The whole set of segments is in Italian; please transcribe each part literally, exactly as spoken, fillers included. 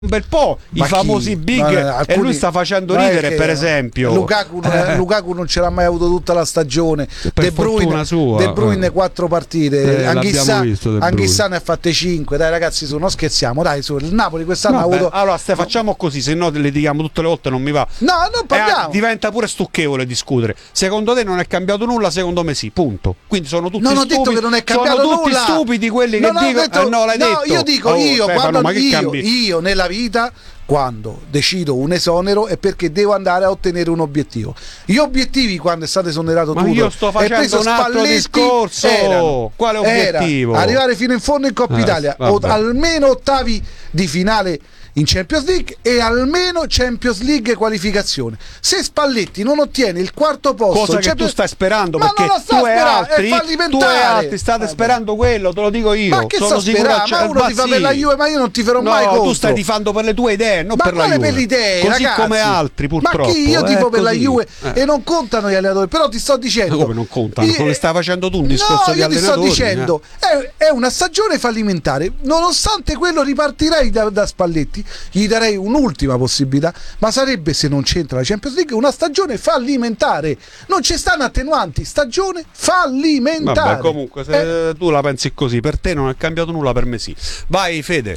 un bel po' Ma i famosi chi? big, No, no, e alcuni- lui sta facendo non è ridere, che- per esempio Lukaku, Eh. Lukaku non ce l'ha mai avuto tutta la stagione. Per De Bruyne, fortuna sua, De Bruyne eh. quattro partite, Eh, Anghissà l'abbiamo visto, De Bruyne. Anghissà ne ha fatte cinque. Dai ragazzi, su, non scherziamo, dai, su. Il Napoli quest'anno Vabbè, ha avuto allora Ste, facciamo così, se no le litighiamo tutte le volte, non mi va. No, non parliamo. Eh, diventa pure stucchevole discutere. Secondo te non è cambiato nulla, secondo me sì, punto. Quindi sono tutti Non ho stupidi. detto che non è cambiato sono tutti nulla. stupidi quelli Non che ho dicono detto- eh, no, l'hai no, detto. io dico Oh, io, Stefano, quando ma che io, cambi? io nella vita, quando decido un esonero è perché devo andare a ottenere un obiettivo. Gli obiettivi, quando è stato esonerato Ma tutto, io sto e facendo preso un altro Spalletti, discorso. erano- Quale era obiettivo? arrivare fino in fondo in Coppa Eh, Italia, o vabbè. almeno ottavi di finale in Champions League e almeno Champions League qualificazione. Se Spalletti non ottiene il quarto posto, Cosa in che tu Champions- stai sperando, Ma perché non lo sto tu e sperando, altri, è tu e fallimentare. altri state Vabbè. sperando quello, te lo dico io. Ma che Sono sto sicuro sperando? che c'è- Ma uno ti fa sì. per la Juve, ma io non ti farò No, mai contro. tu stai tifando per le tue idee, non Ma per la quale Juve. per le idee, Così ragazzi? come altri, purtroppo. Ma chi? Io tifo eh, per la così. Juve Eh. e non contano gli allenatori, però ti sto dicendo Come non contano? Io- Come stai facendo tu un discorso no, di io ti sto allenatori, dicendo è, è una stagione fallimentare. Nonostante quello ripartirei da, da Spalletti, gli darei un'ultima possibilità, ma sarebbe, se non c'entra la Champions League, una stagione fallimentare. Non ci stanno attenuanti, stagione fallimentare. Vabbè, comunque, se Eh, tu la pensi così, per te non è cambiato nulla, per me sì. Vai, Fede.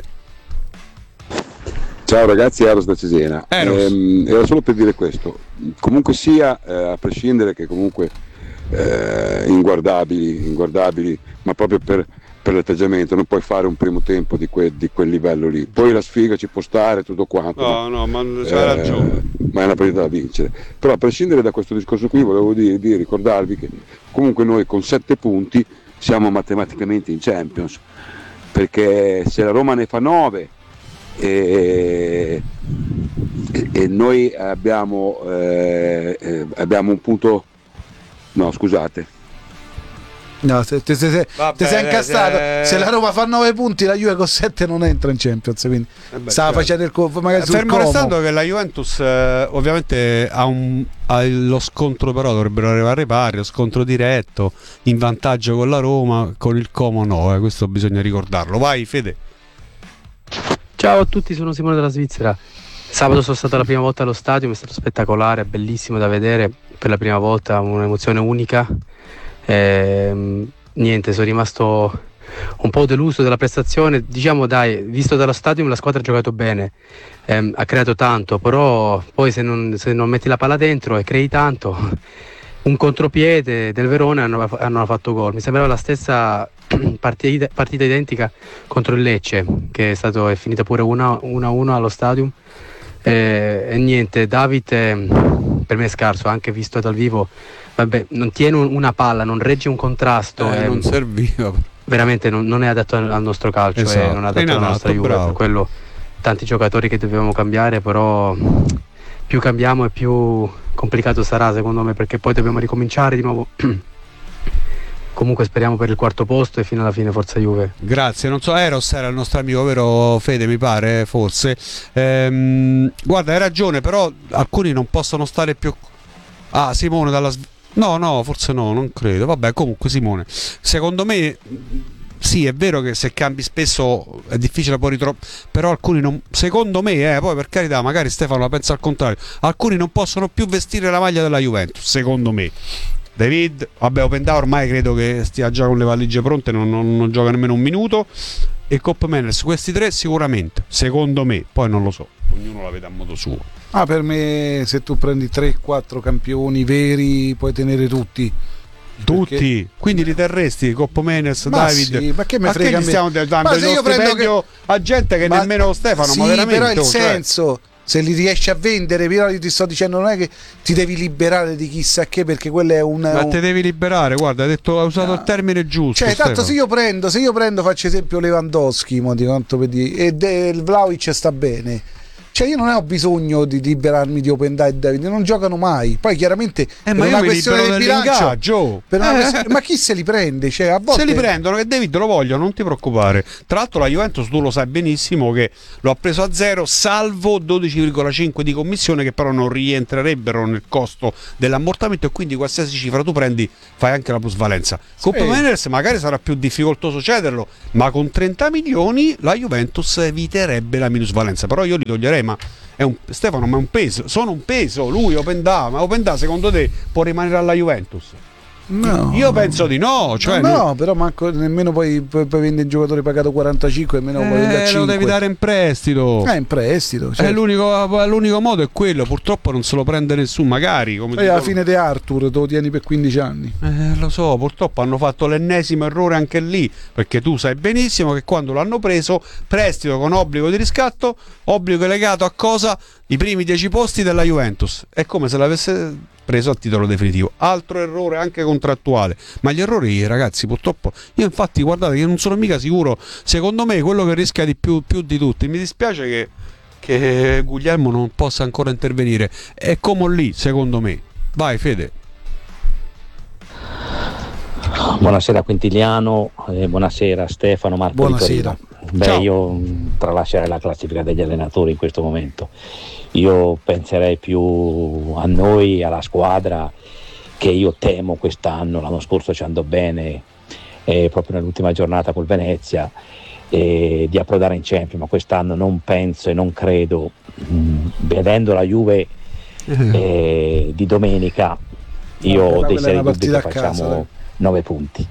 Ciao ragazzi, Eros da Cesena. Eros. Ehm, era solo per dire questo. Comunque sia, eh, a prescindere che comunque eh, inguardabili, inguardabili, ma proprio per, per l'atteggiamento, non puoi fare un primo tempo di, que- di quel livello lì. Poi la sfiga ci può stare, tutto quanto. No, no, ma eh, c'hai ragione. ma è una partita da vincere. Però a prescindere da questo discorso qui, volevo dire, dire ricordarvi che comunque noi con sette punti siamo matematicamente in Champions, perché se la Roma ne fa nove e, e, e noi abbiamo, eh, eh, abbiamo un punto, no scusate, no, se, te, se, se, Vabbè, te sei incastrato. eh, Se la Roma fa nove punti, la Juve con sette non entra in Champions. Quindi Eh beh, stava certo. facendo il co- magari sul Fermo Como. restando che la Juventus eh, ovviamente ha, un, ha lo scontro, però dovrebbero arrivare pari, lo scontro diretto, in vantaggio con la Roma, con il Como no, eh, questo bisogna ricordarlo. Vai, Fede. Ciao a tutti, sono Simone dalla Svizzera. Sabato sono stato la prima volta allo stadio, è stato spettacolare, bellissimo da vedere, per la prima volta un'emozione unica. Ehm, niente, sono rimasto un po' deluso della prestazione. Diciamo, dai, visto dallo stadio la squadra ha giocato bene, ehm, ha creato tanto, però poi se non, se non metti la palla dentro e crei tanto, un contropiede del Verona hanno, hanno fatto gol. Mi sembrava la stessa partita, partita identica contro il Lecce, che è, stato, è finita pure uno a uno allo stadium. E, e niente, David eh, per me è scarso, anche visto dal vivo. Vabbè, non tiene un- una palla, non regge un contrasto, Eh, eh, non serviva. veramente non, non è adatto al, al nostro calcio, Esatto. eh, non è adatto alla Inadatto, nostra Juve, bravo. per quello tanti giocatori che dobbiamo cambiare, però più cambiamo e più complicato sarà secondo me, perché poi dobbiamo ricominciare di nuovo. Comunque speriamo per il quarto posto e fino alla fine forza Juve. Grazie, non so, Eros era il nostro amico, vero Fede, mi pare, forse. Ehm, guarda, hai ragione, però alcuni non possono stare più... Ah, Simone dalla... Sv- No, no, forse no, non credo. Vabbè, comunque Simone, secondo me... Sì, è vero che se cambi spesso è difficile poi ritrovare, però alcuni non, secondo me, eh, poi per carità, magari Stefano la pensa al contrario, alcuni non possono più vestire la maglia della Juventus, secondo me. David, vabbè, Openda ormai credo che stia già con le valigie pronte, non, non, non gioca nemmeno un minuto, e Cop Manners, questi tre sicuramente, secondo me, poi non lo so, ognuno la vede a modo suo. Ah, per me, se tu prendi tre quattro campioni veri, puoi tenere tutti. Tutti, Perché- quindi li terresti Coppo Menes, Ma David. sì, ma che me ma frega che a gli me? stiamo dando Ma se lo io prendo stipendio che- a gente che Ma- nemmeno Stefano, sì, ma veramente, però il cioè- senso, se li riesci a vendere, però io ti sto dicendo non è che ti devi liberare di chissà che, perché quello è un, ma un- te devi liberare, guarda, hai detto, hai usato No. il termine giusto. cioè tanto Stefano. se io prendo se io prendo faccio esempio Lewandowski, mo di quanto per dire, e De- il Vlahovic sta bene, Cioè io non ho bisogno di liberarmi di Openda e David, non giocano mai. Poi chiaramente Eh, per ma io una mi questione libero del bilancio, dell'ingaggio. per una Eh. questione- ma chi se li prende? Cioè, a volte Se li prendono, che David lo voglio, non ti preoccupare. Tra l'altro la Juventus, tu lo sai benissimo che lo ha preso a zero, salvo dodici virgola cinque di commissione, che però non rientrerebbero nel costo dell'ammortamento, e quindi qualsiasi cifra tu prendi fai anche la plusvalenza. Con Sì. Mendes magari sarà più difficoltoso cederlo, ma con trenta milioni la Juventus eviterebbe la minusvalenza. Però io li toglierei, ma è un, Stefano, ma è un peso, sono un peso, lui Openda, ma Openda secondo te può rimanere alla Juventus? no. Io penso di no, cioè no, non- però manco, nemmeno poi, poi, poi vende un giocatore pagato quarantacinque, nemmeno poi vende a Eh, lo cinque. devi dare in prestito. Eh, in prestito. Eh, Cioè, l'unico, l'unico modo è quello, purtroppo non se lo prende nessuno, magari come poi alla dico- fine di Arthur te lo tieni per quindici anni. Eh, lo so, purtroppo hanno fatto l'ennesimo errore anche lì, perché tu sai benissimo che quando l'hanno preso, prestito con obbligo di riscatto, obbligo legato a cosa? I primi dieci posti della Juventus. È come se l'avesse preso a titolo definitivo. Altro errore anche contrattuale. Ma gli errori, ragazzi, purtroppo, io infatti guardate che non sono mica sicuro, secondo me quello che rischia di più, più di tutti, mi dispiace che, che Guglielmo non possa ancora intervenire, è come lì, secondo me. Vai Fede. Buonasera Quintiliano, eh, buonasera Stefano, Marco Buonasera. di Torino. Beh, Ciao. io mh, tralascerei la classifica degli allenatori in questo momento. Io penserei più a noi, alla squadra, che io temo quest'anno. L'anno scorso ci andò bene, eh, proprio nell'ultima giornata col Venezia, eh, di approdare in Champions, ma quest'anno non penso e non credo, mh, vedendo la Juve eh, di domenica, io No, ho quella- dei quella è seri una dubbi che partita a casa, facciamo dai. nove punti.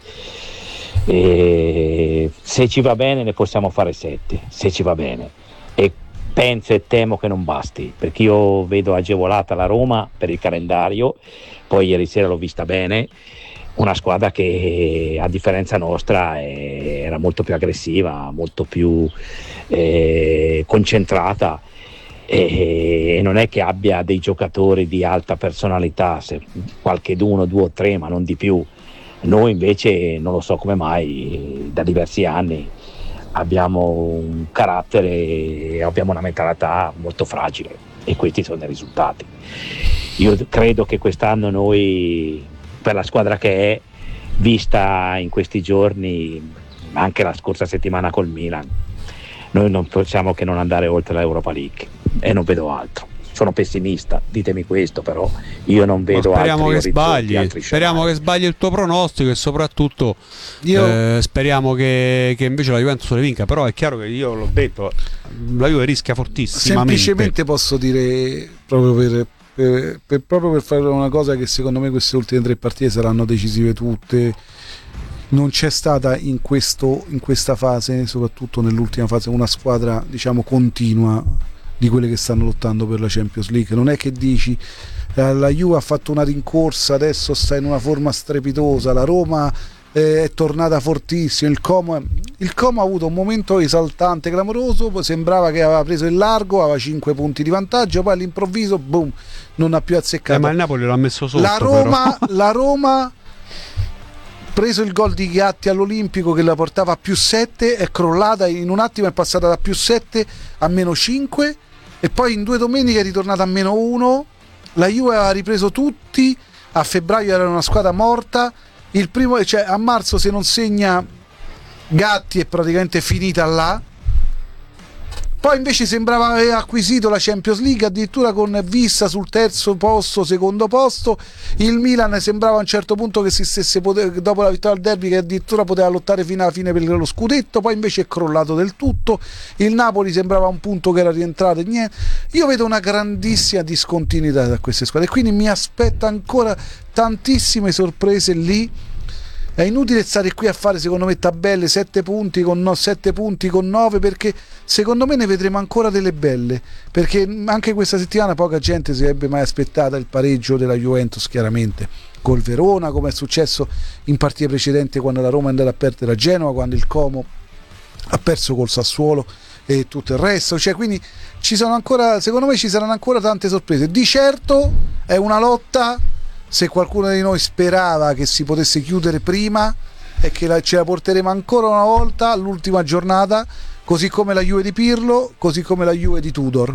E se ci va bene ne possiamo fare sette, se ci va bene, e penso e temo che non basti, perché io vedo agevolata la Roma per il calendario. Poi ieri sera l'ho vista bene, una squadra che a differenza nostra eh, era molto più aggressiva, molto più eh, concentrata, e, e non è che abbia dei giocatori di alta personalità, se qualche d'uno, due o tre, ma non di più. Noi invece non lo so come mai da diversi anni abbiamo un carattere e abbiamo una mentalità molto fragile, e questi sono i risultati. Io credo che quest'anno noi, per la squadra che è, vista in questi giorni, anche la scorsa settimana col Milan, noi non possiamo che non andare oltre l'Europa League, e non vedo altro. Sono pessimista, ditemi questo, però io non Ma vedo speriamo altri che orizzonti, sbagli, altri speriamo scenari. che sbagli il tuo pronostico, e soprattutto Io- eh, speriamo che, che invece la Juventus le vinca. Però è chiaro che io l'ho detto, la Juve rischia fortissimamente. Semplicemente posso dire, proprio per, per- per- proprio per fare una cosa, che secondo me queste ultime tre partite saranno decisive tutte. Non c'è stata in, questo, in questa fase, soprattutto nell'ultima fase, una squadra, diciamo, continua di quelle che stanno lottando per la Champions League. Non è che dici eh, la Juve ha fatto una rincorsa, adesso sta in una forma strepitosa, la Roma eh, è tornata fortissima, il Como, il Como ha avuto un momento esaltante, clamoroso, poi sembrava che aveva preso il largo, aveva cinque punti di vantaggio, poi all'improvviso boom, non ha più azzeccato. Eh, ma il Napoli l'ha messo sotto. La Roma, però. la Roma, preso il gol di Gatti all'Olimpico che la portava a più sette, è crollata in un attimo, è passata da più sette a meno cinque, e poi in due domeniche è ritornata a meno uno. La Juve aveva ripreso tutti, a febbraio era una squadra morta, il primo, cioè a marzo se non segna Gatti è praticamente finita là. Poi invece sembrava aver acquisito la Champions League, addirittura con vista sul terzo posto, secondo posto. Il Milan sembrava a un certo punto che si stesse pote- dopo la vittoria al derby, che addirittura poteva lottare fino alla fine per lo scudetto, poi invece è crollato del tutto. Il Napoli sembrava un punto che era rientrato e niente. Io vedo una grandissima discontinuità da queste squadre, e quindi mi aspetta ancora tantissime sorprese lì. È inutile stare qui a fare, secondo me, tabelle sette punti con no, sette punti con nove, perché secondo me ne vedremo ancora delle belle, perché anche questa settimana poca gente si sarebbe mai aspettata il pareggio della Juventus, chiaramente col Verona, come è successo in partite precedenti quando la Roma è andata a perdere a Genova, quando il Como ha perso col Sassuolo e tutto il resto. Cioè, quindi ci sono ancora, secondo me ci saranno ancora tante sorprese. Di certo è una lotta. Se qualcuno di noi sperava che si potesse chiudere prima, e che la, ce la porteremo ancora una volta all'ultima giornata, così come la Juve di Pirlo, così come la Juve di Tudor.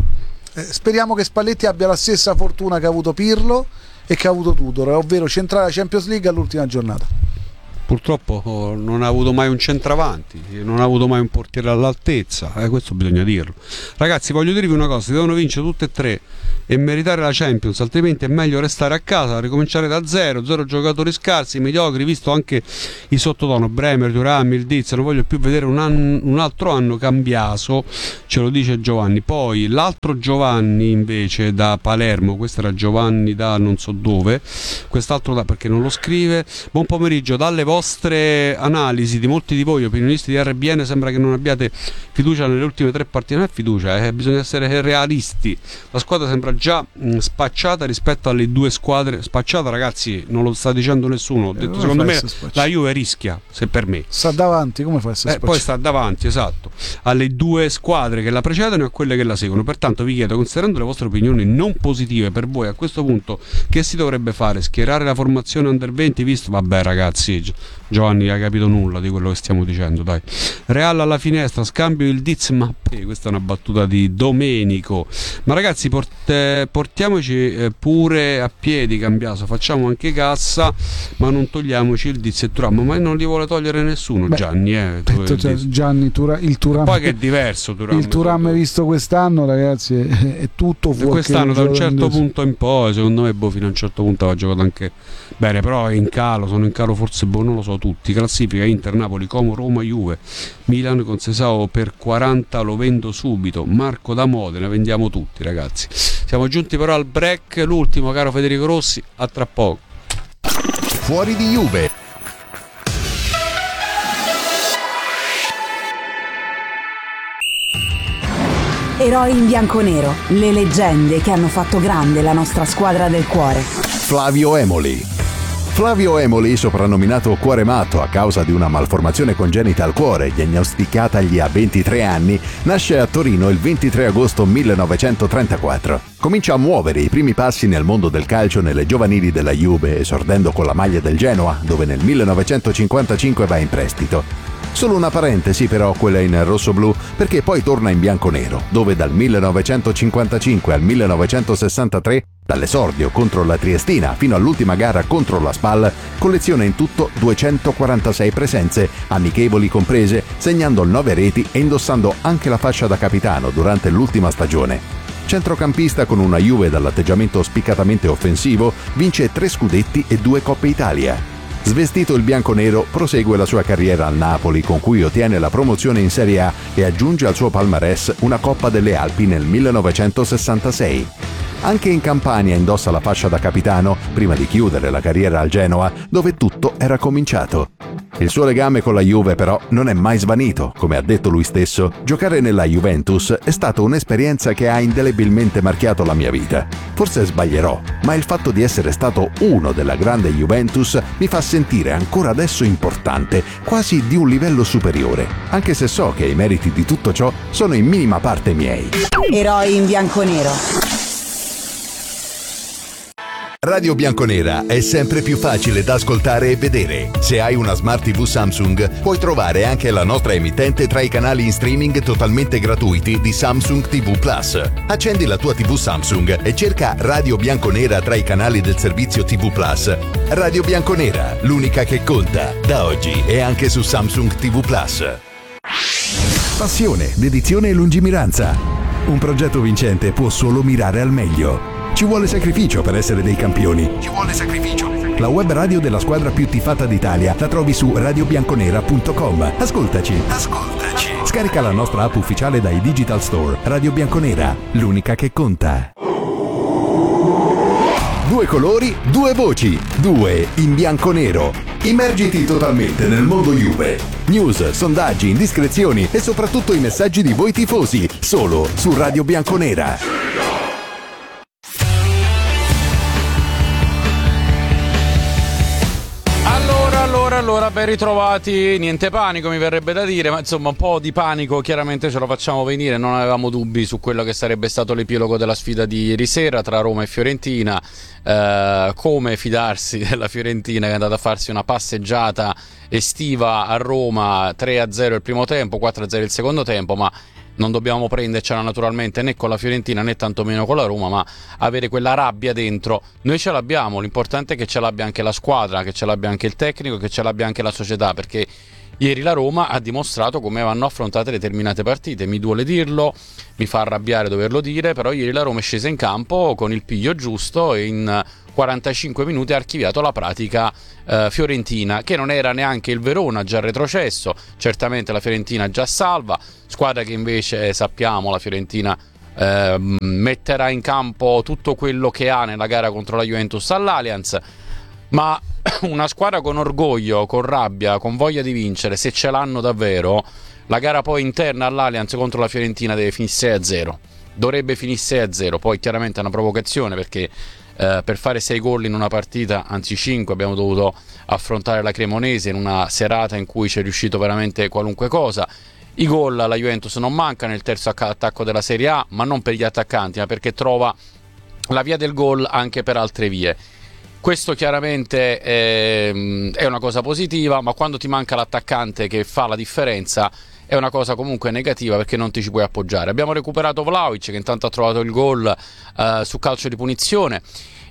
Eh, speriamo che Spalletti abbia la stessa fortuna che ha avuto Pirlo e che ha avuto Tudor, ovvero centrare la Champions League all'ultima giornata. Purtroppo oh, non ha avuto mai un centravanti, non ha avuto mai un portiere all'altezza, eh, questo bisogna dirlo. Ragazzi, voglio dirvi una cosa: si devono vincere tutte e tre e meritare la Champions, altrimenti è meglio restare a casa, ricominciare da zero, zero giocatori scarsi, mediocri, visto anche i sottotono, Bremer, Thuram, Mildiz. Non voglio più vedere un, anno, un altro anno cambiaso, ce lo dice Giovanni. Poi l'altro Giovanni invece da Palermo, questo era Giovanni da non so dove, quest'altro da, perché non lo scrive. Buon pomeriggio, dalle vostre analisi di molti di voi opinionisti di R B N sembra che non abbiate fiducia nelle ultime tre partite. Non è fiducia, eh, bisogna essere realisti. La squadra sembra già mh, spacciata rispetto alle due squadre. Spacciata, ragazzi, non lo sta dicendo nessuno. Ho detto, eh, secondo me la Juve rischia, se per me sta davanti, come fa a essere eh, poi sta davanti, esatto, alle due squadre che la precedono e a quelle che la seguono. Pertanto vi chiedo, considerando le vostre opinioni non positive per voi a questo punto, che si dovrebbe fare? Schierare la formazione under venti, visto? Vabbè ragazzi, Giovanni ha capito nulla di quello che stiamo dicendo, dai. Real alla finestra, scambio il Diz Mappé, questa è una battuta di Domenico. Ma ragazzi, port- portiamoci eh, pure a piedi Cambiaso, facciamo anche cassa, ma non togliamoci il Diz e Thuram. Ma non li vuole togliere nessuno. Beh, Gianni, eh, tu, detto, cioè, Gianni Tura- il Thuram, poi che è diverso Thuram, il Thuram visto quest'anno, ragazzi, è, è tutto fuori. Quest'anno da un certo punto in poi, secondo me, boh, fino a un certo punto aveva giocato anche bene, però è in calo, sono in calo forse, boh, non lo so tutti. Classifica: Inter, Napoli, Como, Roma, Juve, Milan con Sesao per quaranta lo vendo subito, Marco da Modena, vendiamo tutti ragazzi. Siamo giunti però al break, l'ultimo, caro Federico Rossi, a tra poco. Fuori di Juve. Eroi in bianconero, le leggende che hanno fatto grande la nostra squadra del cuore. Flavio Emoli. Flavio Emoli, soprannominato Cuore Matto a causa di una malformazione congenita al cuore diagnosticatagli a ventitré anni, nasce a Torino il ventitré agosto millenovecentotrentaquattro. Comincia a muovere i primi passi nel mondo del calcio nelle giovanili della Juve, esordendo con la maglia del Genoa, dove nel millenovecentocinquantacinque va in prestito. Solo una parentesi però quella in rossoblù, perché poi torna in bianconero, dove dal millenovecentocinquantacinque al millenovecentosessantatré, dall'esordio contro la Triestina fino all'ultima gara contro la Spal, colleziona in tutto duecentoquarantasei presenze, amichevoli comprese, segnando nove reti e indossando anche la fascia da capitano durante l'ultima stagione. Centrocampista con una Juve dall'atteggiamento spiccatamente offensivo, vince tre scudetti e due Coppe Italia. Svestito il bianconero, prosegue la sua carriera al Napoli, con cui ottiene la promozione in Serie A e aggiunge al suo palmarès una Coppa delle Alpi nel millenovecentosessantasei. Anche in Campania indossa la fascia da capitano, prima di chiudere la carriera al Genoa, dove tutto era cominciato. Il suo legame con la Juve però non è mai svanito, come ha detto lui stesso. Giocare nella Juventus è stata un'esperienza che ha indelebilmente marchiato la mia vita. Forse sbaglierò, ma il fatto di essere stato uno della grande Juventus mi fa sentire ancora adesso importante, quasi di un livello superiore, anche se so che i meriti di tutto ciò sono in minima parte miei. Eroi in bianconero. Radio Bianconera è sempre più facile da ascoltare e vedere. Se hai una Smart tivù Samsung, puoi trovare anche la nostra emittente tra i canali in streaming totalmente gratuiti di Samsung tivù Plus. Accendi la tua tivù Samsung e cerca Radio Bianconera tra i canali del servizio tivù Plus. Radio Bianconera, l'unica che conta, da oggi e anche su Samsung tivù Plus. Passione, dedizione e lungimiranza. Un progetto vincente può solo mirare al meglio. Ci vuole sacrificio per essere dei campioni. Ci vuole sacrificio. La web radio della squadra più tifata d'Italia la trovi su radio bianconera punto com. Ascoltaci. Ascoltaci. Scarica la nostra app ufficiale dai Digital Store. Radio Bianconera, l'unica che conta. Due colori, due voci, due in bianconero. Immergiti totalmente nel mondo Juve. News, sondaggi, indiscrezioni e soprattutto i messaggi di voi tifosi, solo su Radio Bianconera. Allora, ben ritrovati, niente panico mi verrebbe da dire, ma insomma un po' di panico chiaramente ce lo facciamo venire, non avevamo dubbi su quello che sarebbe stato l'epilogo della sfida di ieri sera tra Roma e Fiorentina, eh, come fidarsi della Fiorentina che è andata a farsi una passeggiata estiva a Roma, tre a zero il primo tempo, quattro a zero il secondo tempo, ma non dobbiamo prendercela naturalmente né con la Fiorentina né tantomeno con la Roma, ma avere quella rabbia dentro. Noi ce l'abbiamo, l'importante è che ce l'abbia anche la squadra, che ce l'abbia anche il tecnico, che ce l'abbia anche la società, perché ieri la Roma ha dimostrato come vanno affrontate determinate partite. Mi duole dirlo, mi fa arrabbiare doverlo dire, però ieri la Roma è scesa in campo con il piglio giusto e in quarantacinque minuti ha archiviato la pratica eh, fiorentina, che non era neanche il Verona già retrocesso, certamente la Fiorentina già salva, squadra che invece sappiamo la Fiorentina eh, metterà in campo tutto quello che ha nella gara contro la Juventus all'Allianz, ma una squadra con orgoglio, con rabbia, con voglia di vincere, se ce l'hanno davvero, la gara poi interna all'Allianz contro la Fiorentina deve finire sei a zero, dovrebbe finire sei a zero, poi chiaramente è una provocazione perché eh, per fare sei gol in una partita, anzi cinque, abbiamo dovuto affrontare la Cremonese in una serata in cui c'è riuscito veramente qualunque cosa. I gol alla Juventus non mancano nel terzo attacco della Serie A, ma non per gli attaccanti, ma perché trova la via del gol anche per altre vie. Questo chiaramente è, è una cosa positiva, ma quando ti manca l'attaccante che fa la differenza è una cosa comunque negativa, perché non ti ci puoi appoggiare. Abbiamo recuperato Vlahovic, che intanto ha trovato il gol uh, su calcio di punizione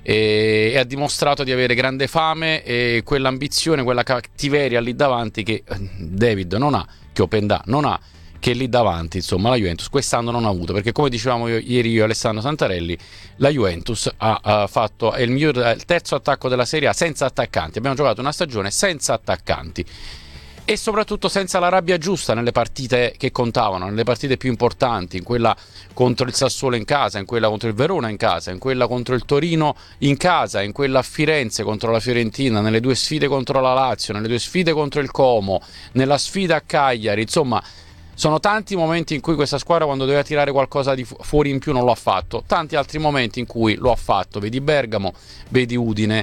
e, e ha dimostrato di avere grande fame e quell'ambizione, quella cattiveria lì davanti che David non ha, che Openda non ha, che lì davanti, insomma, la Juventus quest'anno non ha avuto, perché come dicevamo io, ieri io e Alessandro Santarelli, la Juventus ha, ha fatto è il, miglior, il terzo attacco della Serie A senza attaccanti. Abbiamo giocato una stagione senza attaccanti e soprattutto senza la rabbia giusta nelle partite che contavano, nelle partite più importanti, in quella contro il Sassuolo in casa, in quella contro il Verona in casa, in quella contro il Torino in casa, in quella a Firenze contro la Fiorentina, nelle due sfide contro la Lazio, nelle due sfide contro il Como, nella sfida a Cagliari. Insomma, sono tanti momenti in cui questa squadra, quando doveva tirare qualcosa di fu- fuori in più, non lo ha fatto. Tanti altri momenti in cui lo ha fatto. Vedi Bergamo, vedi Udine,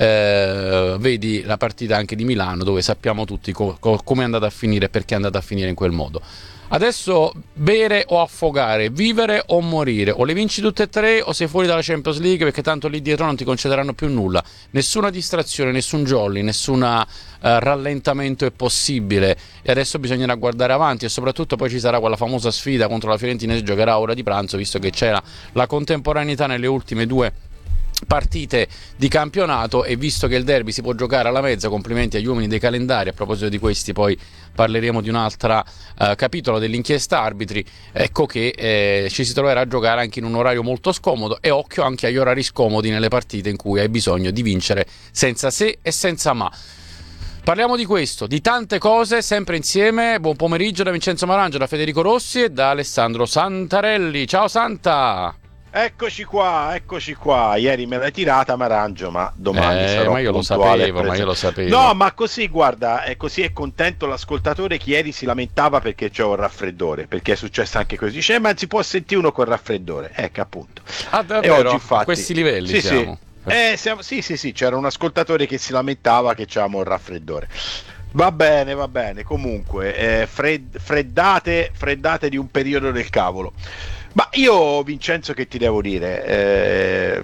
eh, vedi la partita anche di Milano, dove sappiamo tutti co- co- come è andata a finire e perché è andata a finire in quel modo. Adesso bere o affogare, vivere o morire, o le vinci tutte e tre o sei fuori dalla Champions League, perché tanto lì dietro non ti concederanno più nulla, nessuna distrazione, nessun jolly, nessun uh, rallentamento è possibile, e adesso bisognerà guardare avanti, e soprattutto poi ci sarà quella famosa sfida contro la Fiorentina, si giocherà a ora di pranzo, visto che c'era la contemporaneità nelle ultime due partite di campionato, e visto che il derby si può giocare alla mezza, complimenti agli uomini dei calendari. A proposito di questi poi parleremo di un altro uh, capitolo dell'inchiesta arbitri. Ecco che eh, ci si troverà a giocare anche in un orario molto scomodo, e occhio anche agli orari scomodi nelle partite in cui hai bisogno di vincere senza se e senza ma. Parliamo di questo, di tante cose, sempre insieme. Buon pomeriggio da Vincenzo Marangio, da Federico Rossi e da Alessandro Santarelli. Ciao Santa! Eccoci qua, eccoci qua. Ieri me l'hai tirata, Marangio, ma domani eh, sarò ma io lo sapevo, ma io lo sapevo. No, ma così, guarda, è così è contento l'ascoltatore che ieri si lamentava perché c'è un raffreddore, perché è successo anche così. Dice, ma si può sentire uno col raffreddore. Ecco, appunto. Ah, davvero? E oggi, infatti, a questi livelli sì, siamo. Sì. Eh, siamo, sì, sì, sì, c'era un ascoltatore che si lamentava che c'avevamo un raffreddore. Va bene, va bene. Comunque, eh, fred, freddate, freddate di un periodo del cavolo. Ma io, Vincenzo, che ti devo dire? Eh,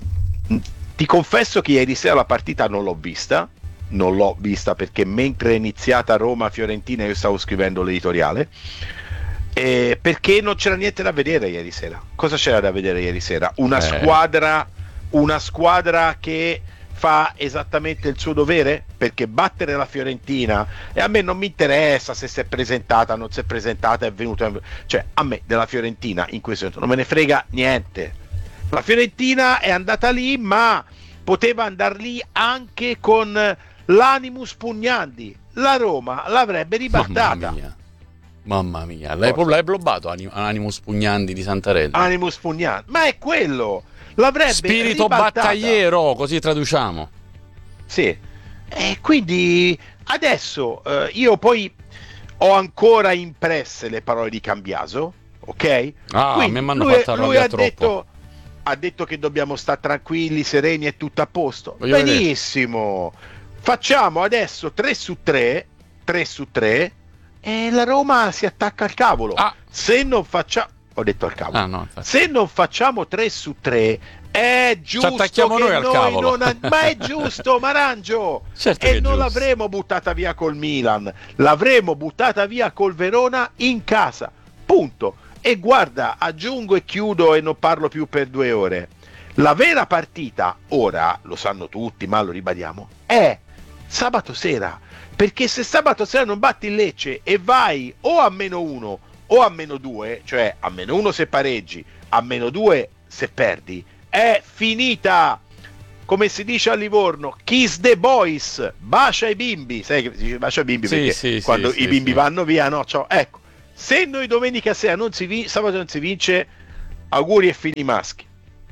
ti confesso che ieri sera la partita non l'ho vista, non l'ho vista perché mentre è iniziata Roma-Fiorentina io stavo scrivendo l'editoriale, eh, perché non c'era niente da vedere ieri sera. Cosa c'era da vedere ieri sera? Una eh. squadra, una squadra che fa esattamente il suo dovere, perché battere la Fiorentina, e a me non mi interessa se si è presentata, non si è presentata, è venuta, cioè a me della Fiorentina in questo momento non me ne frega niente. La Fiorentina è andata lì, ma poteva andare lì anche con l'animus pugnandi. La Roma l'avrebbe ribaltata. Mamma mia, mamma mia. L'hai, l'hai blobbato animus pugnandi di Santarelli. Animus pugnandi, ma è quello. L'avrebbe spirito ribaltata. battagliero, così traduciamo. Sì. E quindi adesso eh, io poi ho ancora impresse le parole di Cambiaso, ok? Ah, quindi a me mi hanno lui, fatto lui ha troppo. detto ha detto che dobbiamo stare tranquilli, sereni e tutto a posto. Voglio Benissimo. Vedere. Facciamo adesso tre su tre, tre su tre e la Roma si attacca al cavolo. Ah. Se non facciamo Ho detto al cavolo. Ah, no, se non facciamo tre su tre è giusto ci attacchiamo che noi al noi cavolo. non... ma è giusto, Marangio. Certo, e non giusto. l'avremo buttata via col Milan, l'avremo buttata via col Verona in casa, punto. E guarda, aggiungo e chiudo e non parlo più per due ore. La vera partita, ora lo sanno tutti, ma lo ribadiamo, è sabato sera. Perché se sabato sera non batti il Lecce e vai o a meno uno o a meno due, cioè a meno uno se pareggi, a meno due se perdi, è finita. Come si dice a Livorno, kiss the boys, bacia i bimbi. Sai che si dice bacia i bimbi, sì, perché sì, quando sì, i bimbi sì. vanno via, no? Cioè, ecco, se noi domenica sera non si vince, sabato non si vince, auguri e figli maschi.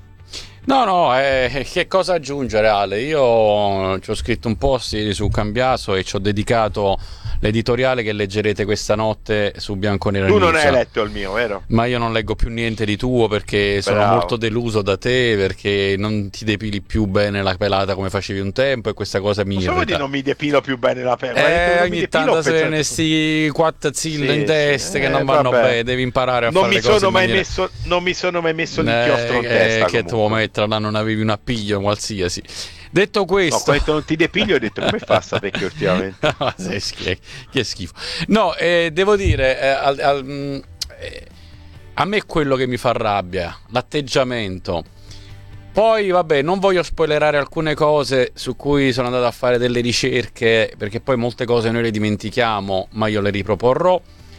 No, no, eh, che cosa aggiungere, Ale? Io ci ho scritto un post ieri su Cambiaso e ci ho dedicato l'editoriale che leggerete questa notte su Bianconera Tu non News. hai letto il mio, vero? Ma io non leggo più niente di tuo perché sono Bravo. molto deluso da te, perché non ti depili più bene la pelata come facevi un tempo e questa cosa mi Non so di irrita. non mi depilo più bene la pelle. Eh, ogni tanto se ne sti quattro zill Sì, in testa sì. che Eh, non vanno vabbè. bene, devi imparare a non fare mi le cose sono in mai maniera... messo non mi sono mai messo Eh, l'inchiostro in eh, testa che te lo comunque. mettere là, non avevi un appiglio qualsiasi. Detto No, questo, quando non ti depiglio ho detto come fa a sapere che ultimamente no, sei schie- che schifo. No, eh, devo dire, eh, al- al- mm, eh, a me quello che mi fa rabbia, l'atteggiamento. Poi, vabbè, non voglio spoilerare alcune cose su cui sono andato a fare delle ricerche, perché poi molte cose noi le dimentichiamo, ma io le riproporrò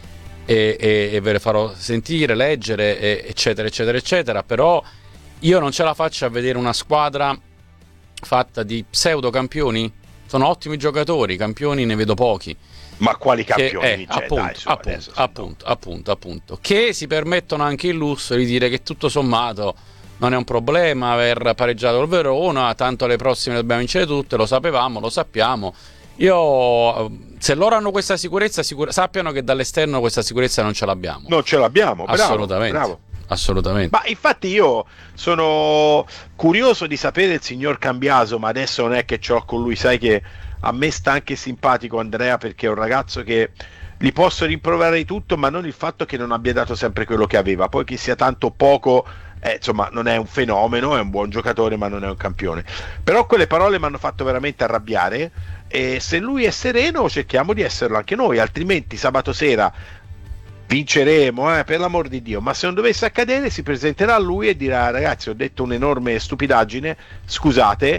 e, e- e ve le farò sentire, leggere, e- eccetera, eccetera, eccetera. Però io non ce la faccio a vedere una squadra fatta di pseudo campioni. Sono ottimi giocatori, campioni ne vedo pochi. ma quali Che, campioni eh, vince? appunto, Dai, su, appunto, adesso, appunto, appunto, appunto, che si permettono anche il lusso di dire che tutto sommato non è un problema aver pareggiato il Verona, tanto alle prossime dobbiamo vincere tutte, lo sapevamo, lo sappiamo. Io, se loro hanno questa sicurezza, sicur- sappiano che dall'esterno questa sicurezza non ce l'abbiamo. non ce l'abbiamo, bravo, assolutamente, bravo. assolutamente. Ma infatti io sono curioso di sapere il signor Cambiaso, ma adesso non è che ce l'ho con lui, sai che a me sta anche simpatico Andrea, perché è un ragazzo che gli posso rimproverare di tutto, ma non il fatto che non abbia dato sempre quello che aveva, poi che sia tanto poco, eh, insomma non è un fenomeno, è un buon giocatore ma non è un campione. Però quelle parole mi hanno fatto veramente arrabbiare, e se lui è sereno cerchiamo di esserlo anche noi, altrimenti sabato sera vinceremo, eh, per l'amor di Dio, ma se non dovesse accadere si presenterà lui e dirà: ragazzi, ho detto un'enorme stupidaggine, scusate,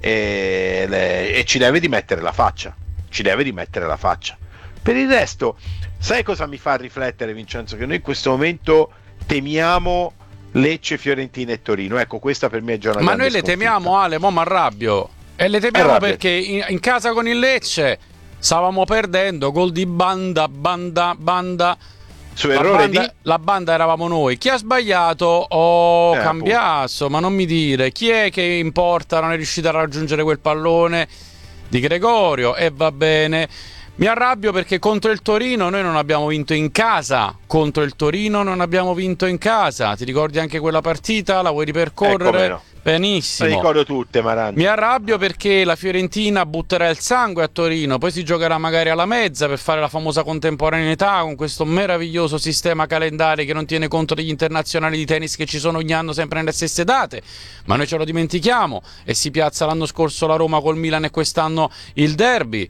e, le, e ci deve dimettere la faccia, ci deve dimettere la faccia. Per il resto, sai cosa mi fa riflettere, Vincenzo? Che noi in questo momento temiamo Lecce, Fiorentina e Torino. Ecco, questa per me è già una Ma grande noi le sconfitta. temiamo, Ale, mo' mi arrabbio. E le temiamo Arrabbia. perché in, in casa con il Lecce stavamo perdendo, gol di banda, banda, banda. Su La errore banda, di la banda eravamo noi. Chi ha sbagliato? Oh, Eh, Cambiaso, ma non mi dire. Chi è che in porta non è riuscito a raggiungere quel pallone? Di Gregorio. E va bene. Mi arrabbio perché contro il Torino noi non abbiamo vinto in casa. Contro il Torino non abbiamo vinto in casa. Ti ricordi anche quella partita? La vuoi ripercorrere? Eh, come no. Benissimo. Le ricordo tutte, Marani. Mi arrabbio perché la Fiorentina butterà il sangue a Torino, poi si giocherà magari alla mezza per fare la famosa contemporaneità con questo meraviglioso sistema calendario che non tiene conto degli internazionali di tennis che ci sono ogni anno sempre nelle stesse date, ma noi ce lo dimentichiamo e si piazza l'anno scorso la Roma col Milan e quest'anno il derby.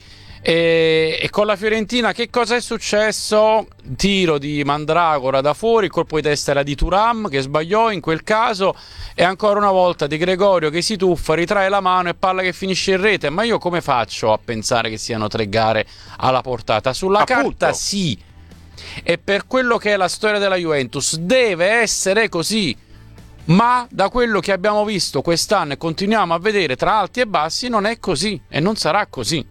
E, e con la Fiorentina che cosa è successo? Tiro di Mandragora da fuori, il colpo di testa era di Thuram che sbagliò in quel caso, e ancora una volta Di Gregorio che si tuffa, ritrae la mano e palla che finisce in rete. Ma io come faccio a pensare che siano tre gare alla portata? Sulla Appunto. carta sì, e per quello che è la storia della Juventus deve essere così, ma da quello che abbiamo visto quest'anno e continuiamo a vedere tra alti e bassi non è così e non sarà così.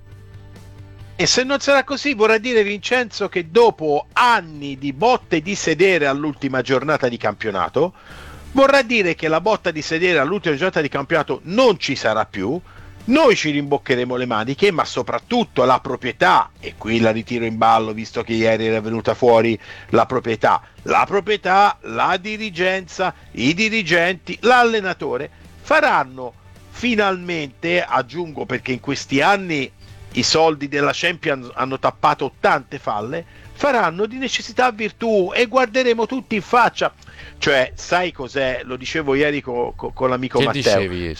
E se non sarà così, vorrà dire, Vincenzo, che dopo anni di botte di sedere all'ultima giornata di campionato, vorrà dire che la botta di sedere all'ultima giornata di campionato non ci sarà più. Noi ci rimboccheremo le maniche, ma soprattutto la proprietà, e qui la ritiro in ballo visto che ieri era venuta fuori la proprietà, la proprietà, la dirigenza, i dirigenti, l'allenatore faranno finalmente, aggiungo perché in questi anni i soldi della Champions hanno tappato tante falle, faranno di necessità virtù e guarderemo tutti in faccia. Cioè, sai cos'è? Lo dicevo ieri co- co- con l'amico Che Matteo. dicevi?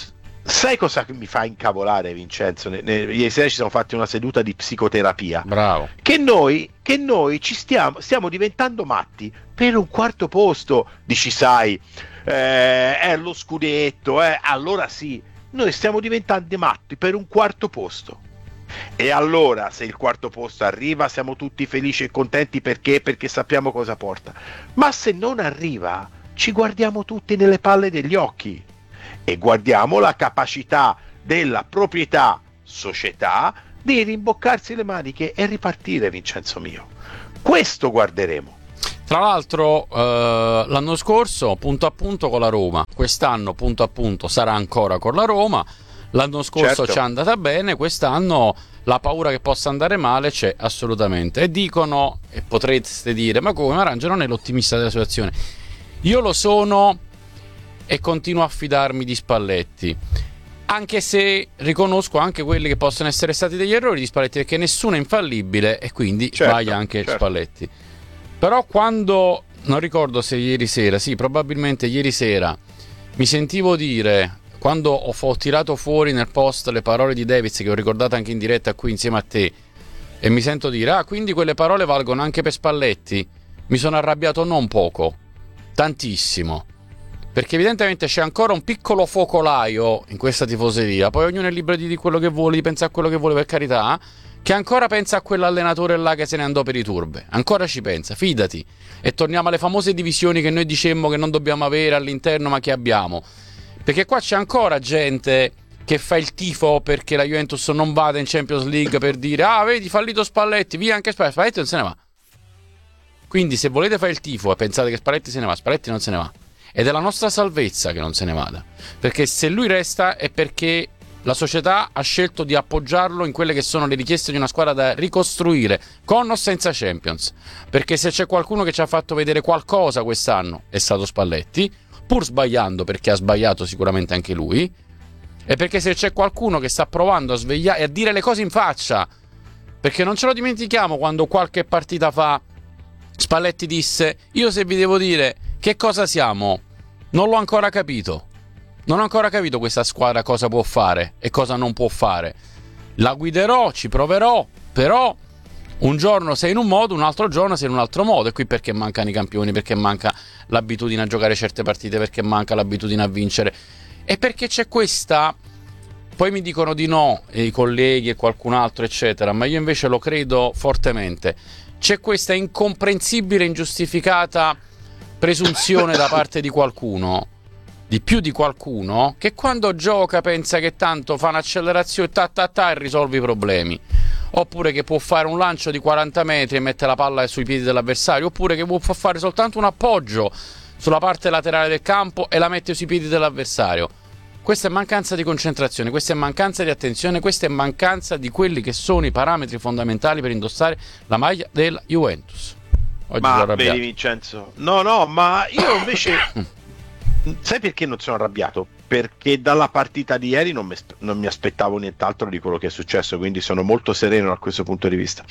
Sai cosa mi fa incavolare, Vincenzo? Ne, ne, ieri sera ci siamo fatti una seduta di psicoterapia. Bravo. Che noi, che noi ci stiamo, stiamo diventando matti per un quarto posto. Dici, sai, eh, è lo scudetto, eh, allora sì, noi stiamo diventando matti per un quarto posto. E allora, se il quarto posto arriva, siamo tutti felici e contenti perché? Perché sappiamo cosa porta. Ma se non arriva, ci guardiamo tutti nelle palle degli occhi. E guardiamo la capacità della proprietà società di rimboccarsi le maniche e ripartire, Vincenzo mio. Questo guarderemo. Tra l'altro eh, l'anno scorso punto a punto con la Roma, quest'anno punto a punto sarà ancora con la Roma. L'anno scorso Certo. ci è andata bene, quest'anno la paura che possa andare male c'è assolutamente. E dicono, e potreste dire, ma come Marangia non è l'ottimista della situazione? Io lo sono e continuo a fidarmi di Spalletti, anche se riconosco anche quelli che possono essere stati degli errori di Spalletti, perché nessuno è infallibile e quindi Certo, sbaglia anche certo. Spalletti. Però quando, non ricordo se ieri sera, sì, probabilmente ieri sera, mi sentivo dire, quando ho, ho tirato fuori nel post le parole di Davids, che ho ricordato anche in diretta qui insieme a te, e mi sento dire, ah, quindi quelle parole valgono anche per Spalletti, mi sono arrabbiato non poco, tantissimo. Perché evidentemente c'è ancora un piccolo focolaio in questa tifoseria, poi ognuno è libero di dire quello che vuole, di pensare a quello che vuole, per carità, che ancora pensa a quell'allenatore là che se ne andò per i turbe, ancora ci pensa, fidati. E torniamo alle famose divisioni che noi dicemmo che non dobbiamo avere all'interno, ma che abbiamo. Perché qua c'è ancora gente che fa il tifo perché la Juventus non vada in Champions League per dire, ah, vedi, fallito Spalletti, via anche Spalletti, Spalletti non se ne va. Quindi se volete fare il tifo e pensate che Spalletti se ne va, Spalletti non se ne va. Ed è la nostra salvezza che non se ne vada, perché se lui resta è perché la società ha scelto di appoggiarlo in quelle che sono le richieste di una squadra da ricostruire, con o senza Champions. Perché se c'è qualcuno che ci ha fatto vedere qualcosa quest'anno è stato Spalletti, pur sbagliando, perché ha sbagliato sicuramente anche lui, e perché se c'è qualcuno che sta provando a svegliare e a dire le cose in faccia, perché non ce lo dimentichiamo quando qualche partita fa Spalletti disse, io se vi devo dire che cosa siamo, non l'ho ancora capito. Non ho ancora capito questa squadra cosa può fare e cosa non può fare. La guiderò, ci proverò, però un giorno sei in un modo, un altro giorno sei in un altro modo. E qui perché mancano i campioni, perché manca l'abitudine a giocare certe partite, perché manca l'abitudine a vincere. E perché c'è questa... Poi mi dicono di no, i colleghi e qualcun altro, eccetera, ma io invece lo credo fortemente. C'è questa incomprensibile, ingiustificata presunzione da parte di qualcuno, di più di qualcuno, che quando gioca pensa che tanto fa un'accelerazione ta ta ta e risolve i problemi, oppure che può fare un lancio di quaranta metri e mette la palla sui piedi dell'avversario, oppure che può fare soltanto un appoggio sulla parte laterale del campo e la mette sui piedi dell'avversario. Questa è mancanza di concentrazione, questa è mancanza di attenzione, questa è mancanza di quelli che sono i parametri fondamentali per indossare la maglia della Juventus. Oggi ma vedi, Vincenzo, no no ma io invece sai perché non sono arrabbiato? Perché dalla partita di ieri non mi, non mi aspettavo nient'altro di quello che è successo, quindi sono molto sereno da questo punto di vista.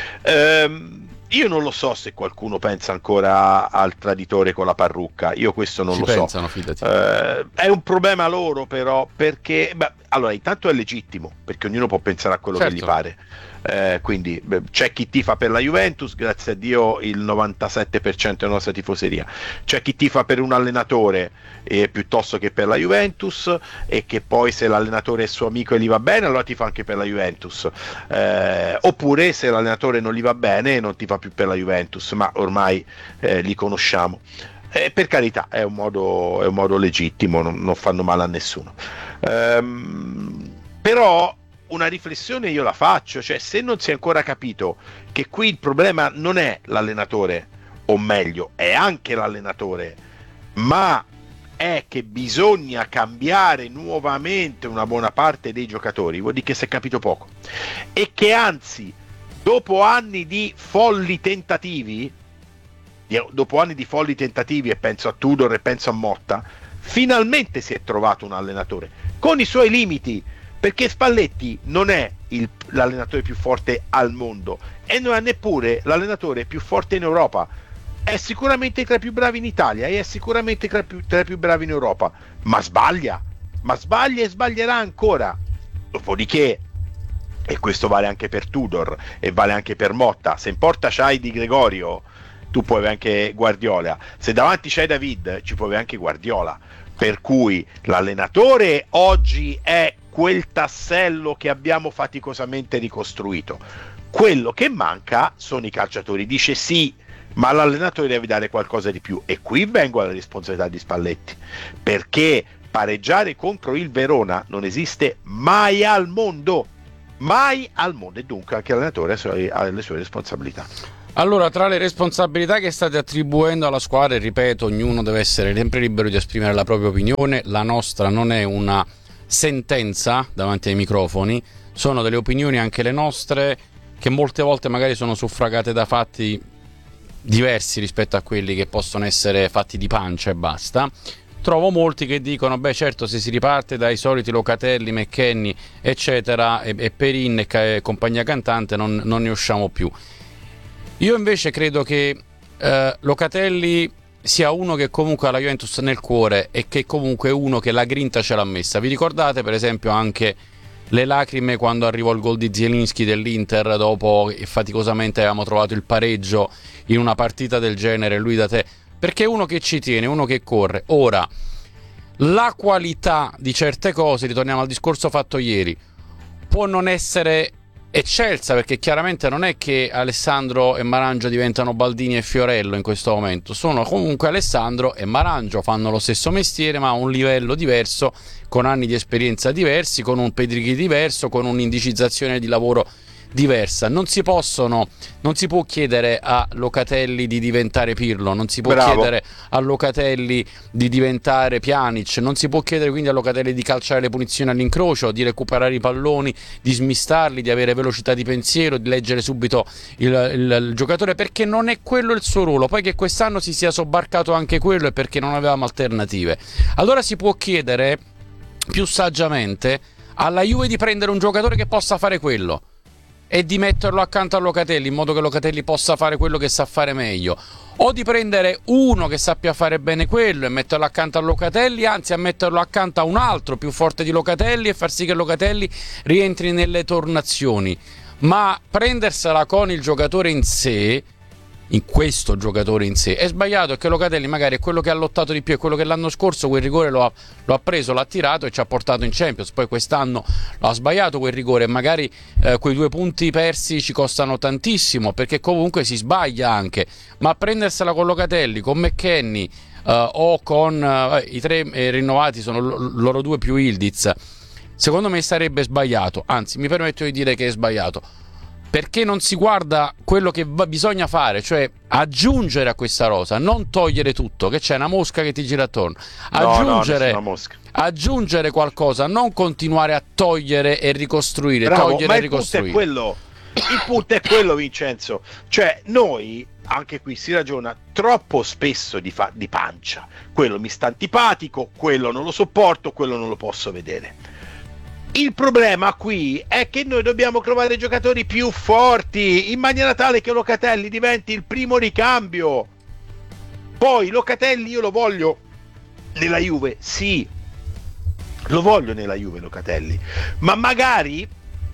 ehm, io non lo so se qualcuno pensa ancora al traditore con la parrucca, io questo non Ci lo pensano, so fidati. eh, è un problema loro, però, perché beh, allora intanto è legittimo, perché ognuno può pensare a quello Certo. che gli pare. Eh, quindi beh, c'è chi tifa per la Juventus, grazie a Dio il novantasette per cento della nostra tifoseria, c'è chi tifa per un allenatore eh, piuttosto che per la Juventus, e che poi se l'allenatore è suo amico e gli va bene allora tifa anche per la Juventus, eh, oppure se l'allenatore non gli va bene non tifa più per la Juventus, ma ormai eh, li conosciamo. Eh, per carità, è un modo, è un modo legittimo, non, non fanno male a nessuno. Ehm, però una riflessione io la faccio, cioè se non si è ancora capito che qui il problema non è l'allenatore, o meglio è anche l'allenatore, ma è che bisogna cambiare nuovamente una buona parte dei giocatori, vuol dire che si è capito poco, e che anzi dopo anni di folli tentativi dopo anni di folli tentativi e penso a Tudor e penso a Motta, finalmente si è trovato un allenatore con i suoi limiti, perché Spalletti non è il, l'allenatore più forte al mondo e non è neppure l'allenatore più forte in Europa. È sicuramente tra i più bravi in Italia e è sicuramente tra i più, tra i più bravi in Europa, ma sbaglia, ma sbaglia e sbaglierà ancora. Dopodiché, e questo vale anche per Tudor e vale anche per Motta, se in porta c'hai Di Gregorio, tu puoi avere anche Guardiola, se davanti c'hai David, ci puoi avere anche Guardiola, per cui l'allenatore oggi è quel tassello che abbiamo faticosamente ricostruito. Quello che manca sono i calciatori. Dice sì, ma l'allenatore deve dare qualcosa di più, e qui vengo alla responsabilità di Spalletti, perché pareggiare contro il Verona non esiste mai al mondo, mai al mondo, e dunque anche l'allenatore ha le sue responsabilità. Allora, tra le responsabilità che state attribuendo alla squadra, e ripeto, ognuno deve essere sempre libero di esprimere la propria opinione, la nostra non è una sentenza davanti ai microfoni, sono delle opinioni anche le nostre, che molte volte magari sono suffragate da fatti diversi rispetto a quelli che possono essere fatti di pancia e basta. Trovo molti che dicono, beh certo, se si riparte dai soliti Locatelli, McKennie eccetera, e, e Perin e, e compagnia cantante, non, non ne usciamo più. Io invece credo che eh, Locatelli sia uno che comunque ha la Juventus nel cuore, e che comunque è uno che la grinta ce l'ha messa. Vi ricordate per esempio anche le lacrime quando arrivò il gol di Zielinski dell'Inter, dopo che faticosamente avevamo trovato il pareggio in una partita del genere, lui da te, perché è uno che ci tiene, uno che corre. Ora, la qualità di certe cose, ritorniamo al discorso fatto ieri, può non essere eccelsa, perché chiaramente non è che Alessandro e Marangio diventano Baldini e Fiorello in questo momento, sono comunque Alessandro e Marangio, fanno lo stesso mestiere ma a un livello diverso, con anni di esperienza diversi, con un pedigree diverso, con un'indicizzazione di lavoro diversa. Non si possono, non si può chiedere a Locatelli di diventare Pirlo, non si può Bravo. chiedere a Locatelli di diventare Pjanic, non si può chiedere quindi a Locatelli di calciare le punizioni all'incrocio, di recuperare i palloni, di smistarli, di avere velocità di pensiero, di leggere subito il, il, il giocatore, perché non è quello il suo ruolo. Poi che quest'anno si sia sobbarcato anche quello è perché non avevamo alternative. Allora si può chiedere più saggiamente alla Juve di prendere un giocatore che possa fare quello e di metterlo accanto a Locatelli, in modo che Locatelli possa fare quello che sa fare meglio, o di prendere uno che sappia fare bene quello e metterlo accanto a Locatelli, anzi a metterlo accanto a un altro più forte di Locatelli e far sì che Locatelli rientri nelle tornazioni. Ma prendersela con il giocatore in sé, in questo giocatore in sé, è sbagliato, perché Locatelli magari è quello che ha lottato di più, è quello che l'anno scorso quel rigore lo ha, lo ha preso, l'ha tirato e ci ha portato in Champions. Poi quest'anno lo ha sbagliato quel rigore, e magari eh, quei due punti persi ci costano tantissimo, perché comunque si sbaglia anche. Ma prendersela con Locatelli, con McKennie eh, o con eh, i tre eh, rinnovati, sono l- loro due più Ildiz, secondo me sarebbe sbagliato, anzi mi permetto di dire che è sbagliato, perché non si guarda quello che va, bisogna fare, cioè aggiungere a questa rosa, non togliere tutto, che c'è una mosca che ti gira attorno, aggiungere, no, no, mosca. aggiungere qualcosa, non continuare a togliere e ricostruire. Bravo, togliere ma e il punto ricostruire. è quello, il punto è quello, Vincenzo, cioè noi anche qui si ragiona troppo spesso di, fa- di pancia, quello mi sta antipatico, quello non lo sopporto, quello non lo posso vedere. Il problema qui è che noi dobbiamo trovare giocatori più forti, in maniera tale che Locatelli diventi il primo ricambio. Poi Locatelli io lo voglio nella Juve, sì, lo voglio nella Juve Locatelli, ma magari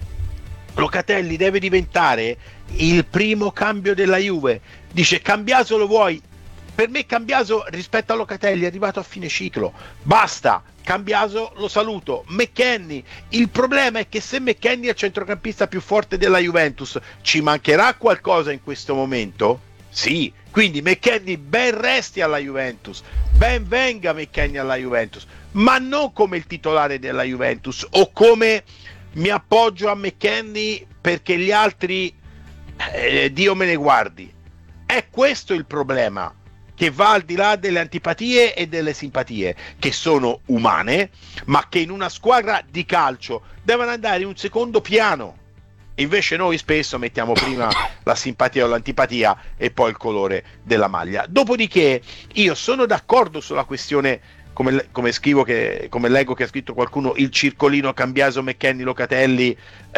Locatelli deve diventare il primo cambio della Juve. Dice Cambiaso lo vuoi? Per me Cambiaso rispetto a Locatelli è arrivato a fine ciclo, basta. Cambiaso lo saluto. McKennie, il problema è che se McKennie è il centrocampista più forte della Juventus, ci mancherà qualcosa in questo momento? Sì, quindi McKennie ben resti alla Juventus, ben venga McKennie alla Juventus, ma non come il titolare della Juventus o come mi appoggio a McKennie perché gli altri eh, Dio me ne guardi. È questo il problema, che va al di là delle antipatie e delle simpatie, che sono umane, ma che in una squadra di calcio devono andare in un secondo piano. Invece noi spesso mettiamo prima la simpatia o l'antipatia e poi il colore della maglia. Dopodiché io sono d'accordo sulla questione, come, come scrivo che, come leggo che ha scritto qualcuno, il circolino Cambiaso, McKennie, Locatelli,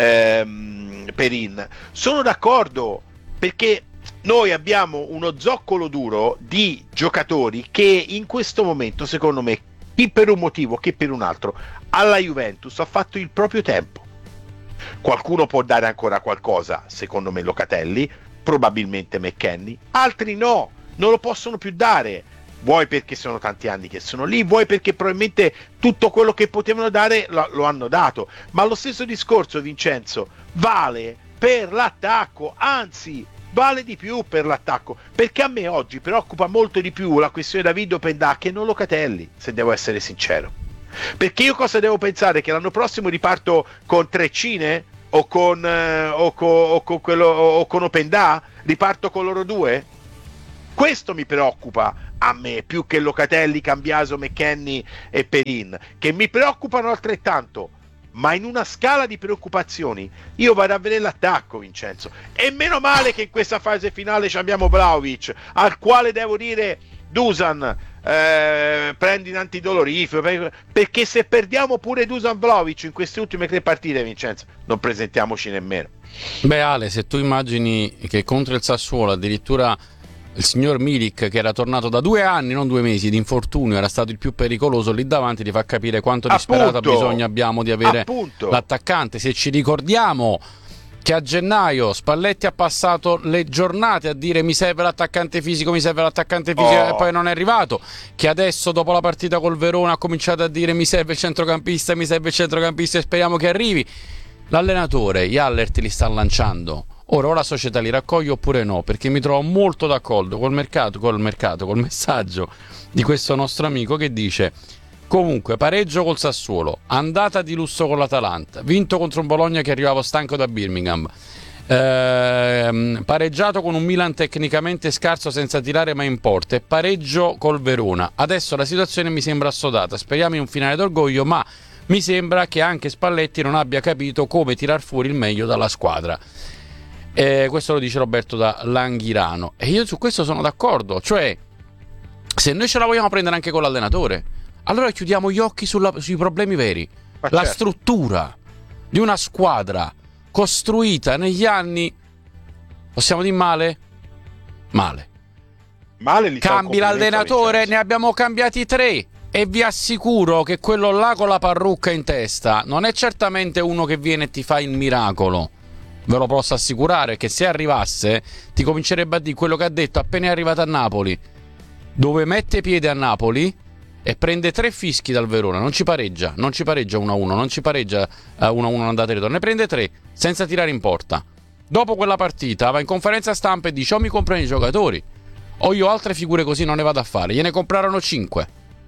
ehm, Perin. Sono d'accordo, perché noi abbiamo uno zoccolo duro di giocatori che in questo momento secondo me chi per un motivo, chi per un altro, alla Juventus ha fatto il proprio tempo. Qualcuno può dare ancora qualcosa, secondo me Locatelli, probabilmente McKennie, altri no, non lo possono più dare. Vuoi perché sono tanti anni che sono lì, vuoi perché probabilmente tutto quello che potevano dare lo, lo hanno dato. Ma lo stesso discorso, Vincenzo, vale per l'attacco, anzi vale di più per l'attacco, perché a me oggi preoccupa molto di più la questione David Openda che non Locatelli, se devo essere sincero. Perché io cosa devo pensare? Che l'anno prossimo riparto con Treccine o con, eh, o con, o con, quello, o con Openda? Riparto con loro due? Questo mi preoccupa a me più che Locatelli, Cambiaso, McKennie e Perin, che mi preoccupano altrettanto. Ma in una scala di preoccupazioni io vado a vedere l'attacco, Vincenzo, e meno male che in questa fase finale abbiamo Vlahovic, al quale devo dire Dusan, eh, prendi un antidolorifico, perché se perdiamo pure Dusan Vlahovic in queste ultime tre partite, Vincenzo, non presentiamoci nemmeno. Beh Ale, se tu immagini che contro il Sassuolo addirittura il signor Milik, che era tornato da due anni, non due mesi, di infortunio, era stato il più pericoloso lì davanti, ti fa capire quanto disperata bisogno abbiamo di avere appunto l'attaccante. Se ci ricordiamo che a gennaio Spalletti ha passato le giornate a dire mi serve l'attaccante fisico, mi serve l'attaccante fisico, oh. e poi non è arrivato, che adesso dopo la partita col Verona ha cominciato a dire mi serve il centrocampista, mi serve il centrocampista e speriamo che arrivi. L'allenatore, gli alert li sta lanciando. Ora o la società li raccoglie oppure no, perché mi trovo molto d'accordo col mercato, col mercato, col messaggio di questo nostro amico che dice: comunque pareggio col Sassuolo, andata di lusso con l'Atalanta, vinto contro un Bologna che arrivava stanco da Birmingham, ehm, pareggiato con un Milan tecnicamente scarso senza tirare mai in porta e pareggio col Verona. Adesso la situazione mi sembra assodata, speriamo in un finale d'orgoglio, ma mi sembra che anche Spalletti non abbia capito come tirar fuori il meglio dalla squadra. Eh, questo lo dice Roberto da Langhirano e io su questo sono d'accordo, cioè se noi ce la vogliamo prendere anche con l'allenatore, allora chiudiamo gli occhi sulla, sui problemi veri. Ma la certo. struttura di una squadra costruita negli anni, possiamo dire male? Male, male cambi l'allenatore, ne abbiamo cambiati tre e vi assicuro che quello là con la parrucca in testa non è certamente uno che viene e ti fa il miracolo. Ve lo posso assicurare che se arrivasse ti comincerebbe a dire quello che ha detto appena è arrivato a Napoli, dove mette piede a Napoli e prende tre fischi dal Verona, non ci pareggia, non ci pareggia uno a uno, non ci pareggia uno a uno andata e ritorno, ne prende tre senza tirare in porta. Dopo quella partita va in conferenza stampa e dice o mi comprano i giocatori o io altre figure così non ne vado a fare. Gliene comprarono cinque,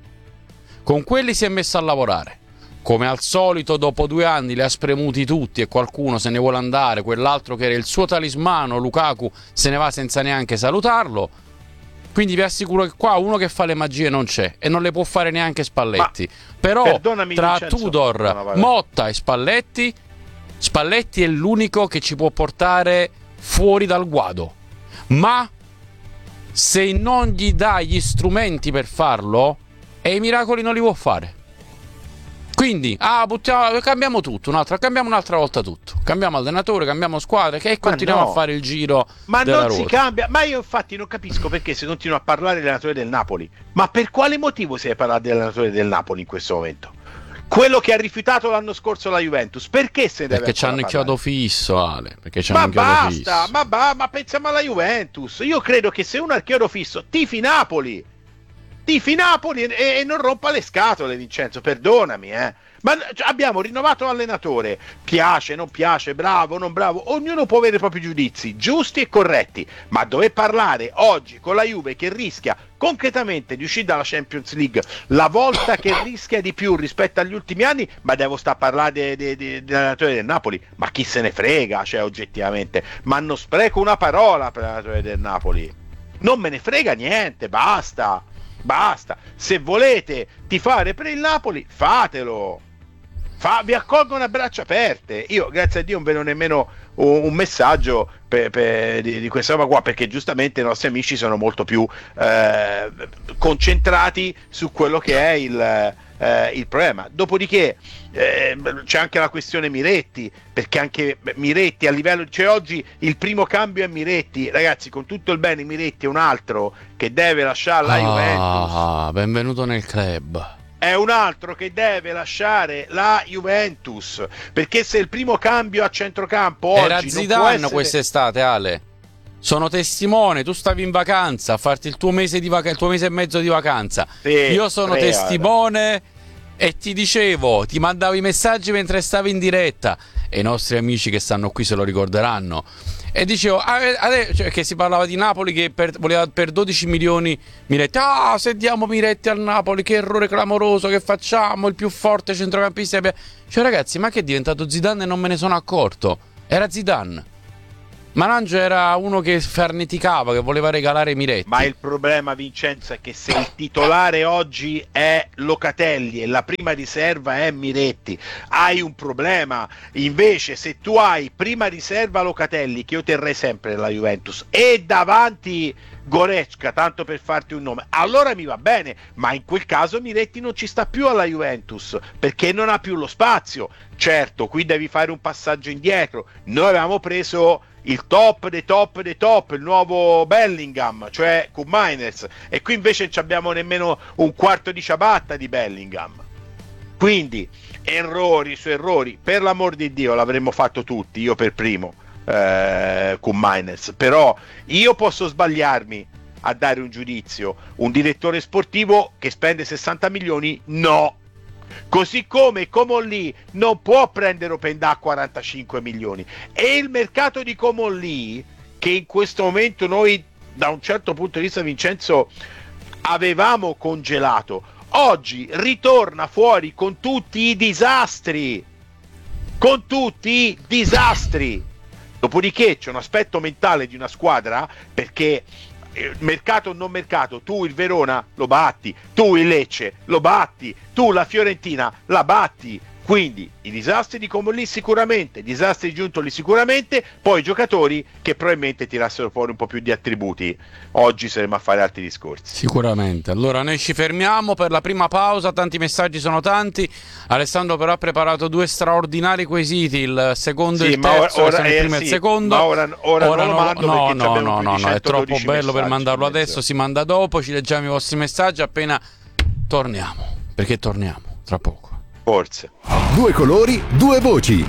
con quelli si è messo a lavorare. Come al solito dopo due anni li ha spremuti tutti e qualcuno se ne vuole andare, quell'altro che era il suo talismano, Lukaku, se ne va senza neanche salutarlo. Quindi vi assicuro che qua uno che fa le magie non c'è e non le può fare neanche Spalletti. Ma, però tra Vincenzo, Tudor, no, vale. Motta e Spalletti, Spalletti è l'unico che ci può portare fuori dal guado. Ma se non gli dà gli strumenti per farlo, e i miracoli non li può fare. Quindi, ah, buttiamo, cambiamo tutto, un'altra, cambiamo un'altra volta tutto. Cambiamo allenatore, cambiamo squadre, che continuiamo no. a fare il giro. Ma della non ruota. Si cambia. Ma io infatti non capisco perché si continua a parlare dell'allenatore del Napoli. Ma per quale motivo si è parlato dell'allenatore del Napoli in questo momento? Quello che ha rifiutato l'anno scorso la Juventus, perché se ne deve Perché c'hanno il chiodo fisso, Ale. Perché c'hanno ma il chiodo basta, fisso. ma basta, ma pensiamo alla Juventus. Io credo che se uno ha il chiodo fisso, tifi Napoli. Tifi Napoli e, e non rompa le scatole, Vincenzo, perdonami, eh. Ma abbiamo rinnovato l'allenatore, piace, non piace, bravo, non bravo, ognuno può avere i propri giudizi, giusti e corretti, ma dover parlare oggi con la Juve che rischia concretamente di uscire dalla Champions League, la volta che rischia di più rispetto agli ultimi anni, ma devo stare a parlare de, de, de, dell'allenatore del Napoli, ma chi se ne frega, cioè oggettivamente, ma non spreco una parola per l'allenatore del Napoli, non me ne frega niente, basta, basta, se volete tifare per il Napoli, fatelo. Fa, vi accolgono a braccia aperte. Io grazie a Dio non vedo nemmeno un, un messaggio per, per, di, di questa roba qua, perché giustamente i nostri amici sono molto più eh, concentrati su quello che è il, eh, il problema. Dopodiché eh, c'è anche la questione Miretti, perché anche Miretti a livello, cioè oggi il primo cambio è Miretti, ragazzi, con tutto il bene, Miretti è un altro che deve lasciare la Juventus. Ah, benvenuto nel club. è un altro che deve lasciare la Juventus, perché se il primo cambio a centrocampo oggi era non Zidane può essere... quest'estate, Ale. Sono testimone, tu stavi in vacanza a farti il tuo mese di vacanza, il tuo mese e mezzo di vacanza. Sì, io sono tre, testimone e ti dicevo, ti mandavo i messaggi mentre stavi in diretta e i nostri amici che stanno qui se lo ricorderanno. E dicevo, ah, eh, cioè, che si parlava di Napoli che per, voleva per dodici milioni Miretti. Ah, se diamo Miretti al Napoli, che errore clamoroso, che facciamo, il più forte centrocampista. Cioè ragazzi, ma che è diventato Zidane e non me ne sono accorto? Era Zidane. Marangio era uno che farneticava, che voleva regalare Miretti. Ma il problema, Vincenzo, è che se il titolare oggi è Locatelli e la prima riserva è Miretti, hai un problema. Invece se tu hai prima riserva Locatelli, che io terrei sempre nella Juventus, e davanti Goretzka, tanto per farti un nome, allora mi va bene, ma in quel caso Miretti non ci sta più alla Juventus perché non ha più lo spazio. Certo, qui devi fare un passaggio indietro. Noi avevamo preso il top dei top dei top, il nuovo Bellingham, cioè Koopmeiners, e qui invece non abbiamo nemmeno un quarto di ciabatta di Bellingham. Quindi errori su errori, per l'amor di Dio l'avremmo fatto tutti, io per primo, eh, Koopmeiners, però io posso sbagliarmi a dare un giudizio. Un direttore sportivo che spende sessanta milioni, no. Così come Comolli non può prendere Openda a quarantacinque milioni, e il mercato di Comolli, che in questo momento noi da un certo punto di vista, Vincenzo, avevamo congelato, oggi ritorna fuori con tutti i disastri, con tutti i disastri. Dopodiché c'è un aspetto mentale di una squadra, perché mercato o non mercato, tu il Verona lo batti, tu il Lecce lo batti, tu la Fiorentina la batti. Quindi i disastri di Comolli sicuramente, i disastri di Giuntoli sicuramente, poi i giocatori che probabilmente tirassero fuori un po' più di attributi. Oggi saremo a fare altri discorsi. Sicuramente. Allora noi ci fermiamo per la prima pausa, tanti messaggi sono tanti. Alessandro però ha preparato due straordinari quesiti, il secondo sì, e il terzo, ora, il eh, primo e sì, il secondo. Ma ora, ora, ora non lo mando, no, perché no, no, no, no, è troppo bello per mandarlo adesso, si manda dopo, ci leggiamo i vostri messaggi appena torniamo, perché torniamo tra poco. Forse. Due colori, due voci.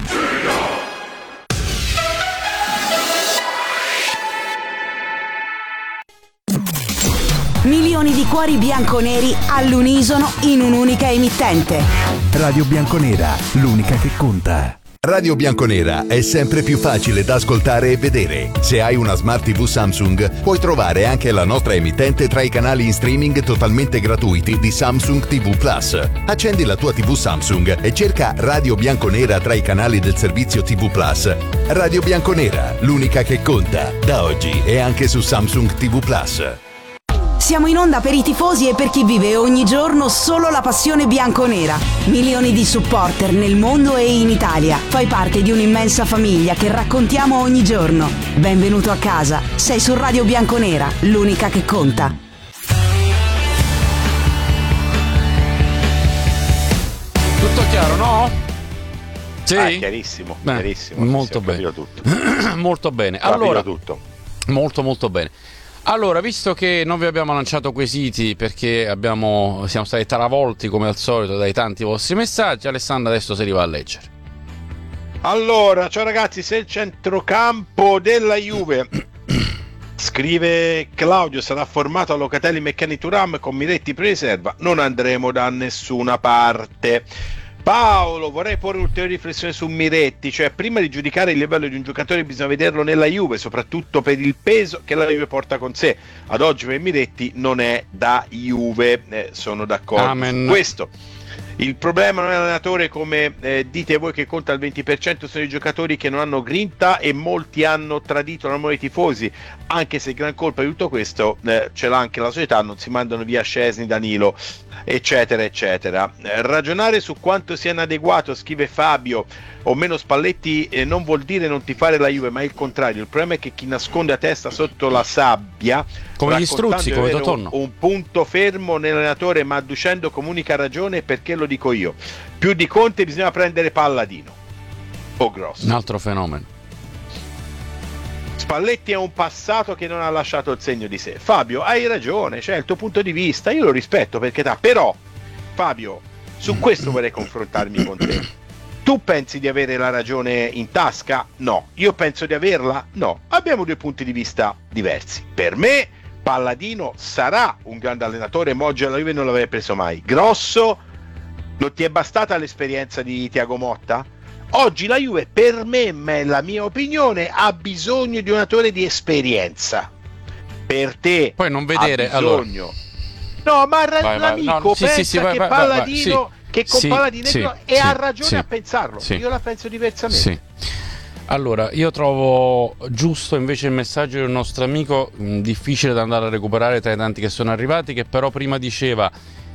Milioni di cuori bianconeri all'unisono in un'unica emittente. Radio Bianconera, l'unica che conta. Radio Bianconera è sempre più facile da ascoltare e vedere. Se hai una Smart tivù Samsung, puoi trovare anche la nostra emittente tra i canali in streaming totalmente gratuiti di Samsung tivù Plus. Accendi la tua tivù Samsung e cerca Radio Bianconera tra i canali del servizio tivù Plus. Radio Bianconera, l'unica che conta. Da oggi è anche su Samsung tivù Plus. Siamo in onda per i tifosi e per chi vive ogni giorno solo la passione bianconera. Milioni di supporter nel mondo e in Italia. Fai parte di un'immensa famiglia che raccontiamo ogni giorno. Benvenuto a casa. Sei su Radio Bianconera, l'unica che conta. Tutto chiaro, no? Sì? Ah, chiarissimo, Beh, chiarissimo. molto sì, bene. Tutto. Molto bene. Capito Allora, tutto. molto molto bene. Allora, visto che non vi abbiamo lanciato quesiti perché abbiamo, siamo stati travolti come al solito dai tanti vostri messaggi, Alessandro adesso si arriva a leggere. Allora, ciao ragazzi, se il centrocampo della Juve, scrive Claudio, sarà formato a Locatelli, Meccani, Thuram con Miretti pre-riserva, non andremo da nessuna parte. Paolo, vorrei porre un'ulteriore riflessione su Miretti, cioè prima di giudicare il livello di un giocatore bisogna vederlo nella Juve, soprattutto per il peso che la Juve porta con sé. Ad oggi per Miretti non è da Juve, eh, sono d'accordo Amen. su questo. Il problema non è l'allenatore, come eh, dite voi, che conta il venti per cento, sono i giocatori che non hanno grinta e molti hanno tradito l'amore dei tifosi, anche se gran colpa di tutto questo eh, ce l'ha anche la società, non si mandano via Szczesny, Danilo, eccetera eccetera. Eh, ragionare su quanto sia inadeguato, scrive Fabio, o meno Spalletti, eh, non vuol dire non tifare la Juve, ma è il contrario. Il problema è che chi nasconde a testa sotto la sabbia, come gli struzzi, come Totonno, un, un punto fermo nell'allenatore, ma adducendo come unica ragione, perché lo dico io, più di Conte bisogna prendere Palladino o Grosso. Un altro fenomeno. Spalletti ha un passato che non ha lasciato il segno di sé. Fabio, hai ragione, cioè il tuo punto di vista io lo rispetto, perché da però Fabio, su questo vorrei confrontarmi con te. Tu pensi di avere la ragione in tasca? No. Io penso di averla? No. Abbiamo due punti di vista diversi. Per me Palladino sarà un grande allenatore, ma oggi alla Juve non l'avrei preso mai. Grosso, non ti è bastata l'esperienza di Thiago Motta? Oggi la Juve, per me, ma è la mia opinione, ha bisogno di un allenatore di esperienza. Per te poi non vedere ha bisogno. Allora. No, ma ra- vai, vai. l'amico No, sì, pensa sì, sì, vai, che vai, Palladino vai, sì, che con sì, Palladino sì, e sì, ha ragione sì, a pensarlo. sì. Io la penso diversamente. Sì. Allora, io trovo giusto invece il messaggio del nostro amico, mh, difficile da andare a recuperare tra i tanti che sono arrivati, che però prima diceva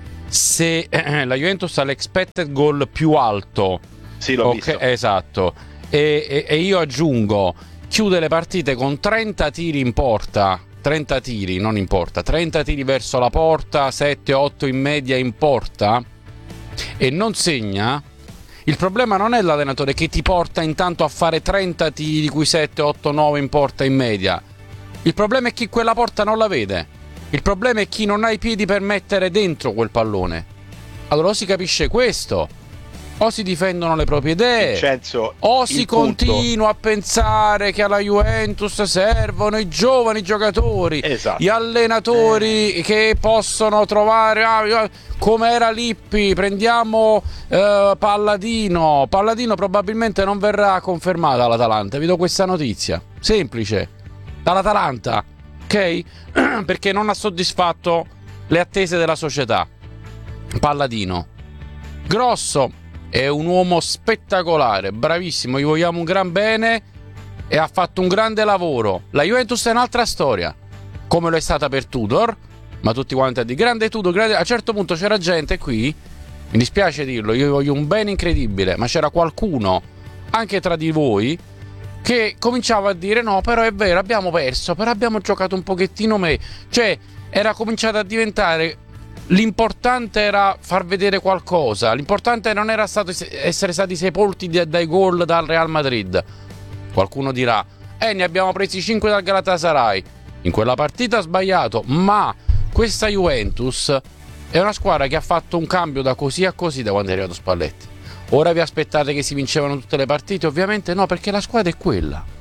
se eh, la Juventus ha l'expected goal più alto. Sì, l'ho okay, visto. Esatto. E, e, e io aggiungo, chiude le partite con trenta tiri in porta. trenta tiri, non in porta, trenta tiri verso la porta, sette otto in media in porta e non segna. Il problema non è l'allenatore che ti porta intanto a fare trenta tiri, di cui sette otto nove in porta in media. Il problema è chi quella porta non la vede. Il problema è chi non ha i piedi per mettere dentro quel pallone. Allora o si capisce questo, o si difendono le proprie idee, Vincenzo, o si punto... continua a pensare che alla Juventus servono i giovani giocatori, esatto. gli allenatori eh. che possono trovare, ah, come era Lippi, prendiamo eh, Palladino. Palladino probabilmente non verrà confermato all'Atalanta, vi do questa notizia, semplice, dall'Atalanta, ok? Perché non ha soddisfatto le attese della società. Palladino. Grosso è un uomo spettacolare, bravissimo, gli vogliamo un gran bene e ha fatto un grande lavoro. La Juventus è un'altra storia, come lo è stata per Tudor, ma tutti quanti di grande Tudor, grande... a un certo punto c'era gente qui, mi dispiace dirlo, io voglio un bene incredibile, ma c'era qualcuno, anche tra di voi, che cominciava a dire no, però è vero, abbiamo perso, però abbiamo giocato un pochettino meglio, cioè era cominciato a diventare... L'importante era far vedere qualcosa, l'importante non era stato essere stati sepolti dai gol dal Real Madrid. Qualcuno dirà, eh ne abbiamo presi cinque dal Galatasaray, in quella partita ha sbagliato, ma questa Juventus è una squadra che ha fatto un cambio da così a così da quando è arrivato Spalletti. Ora vi aspettate che si vincevano tutte le partite? Ovviamente no, perché la squadra è quella.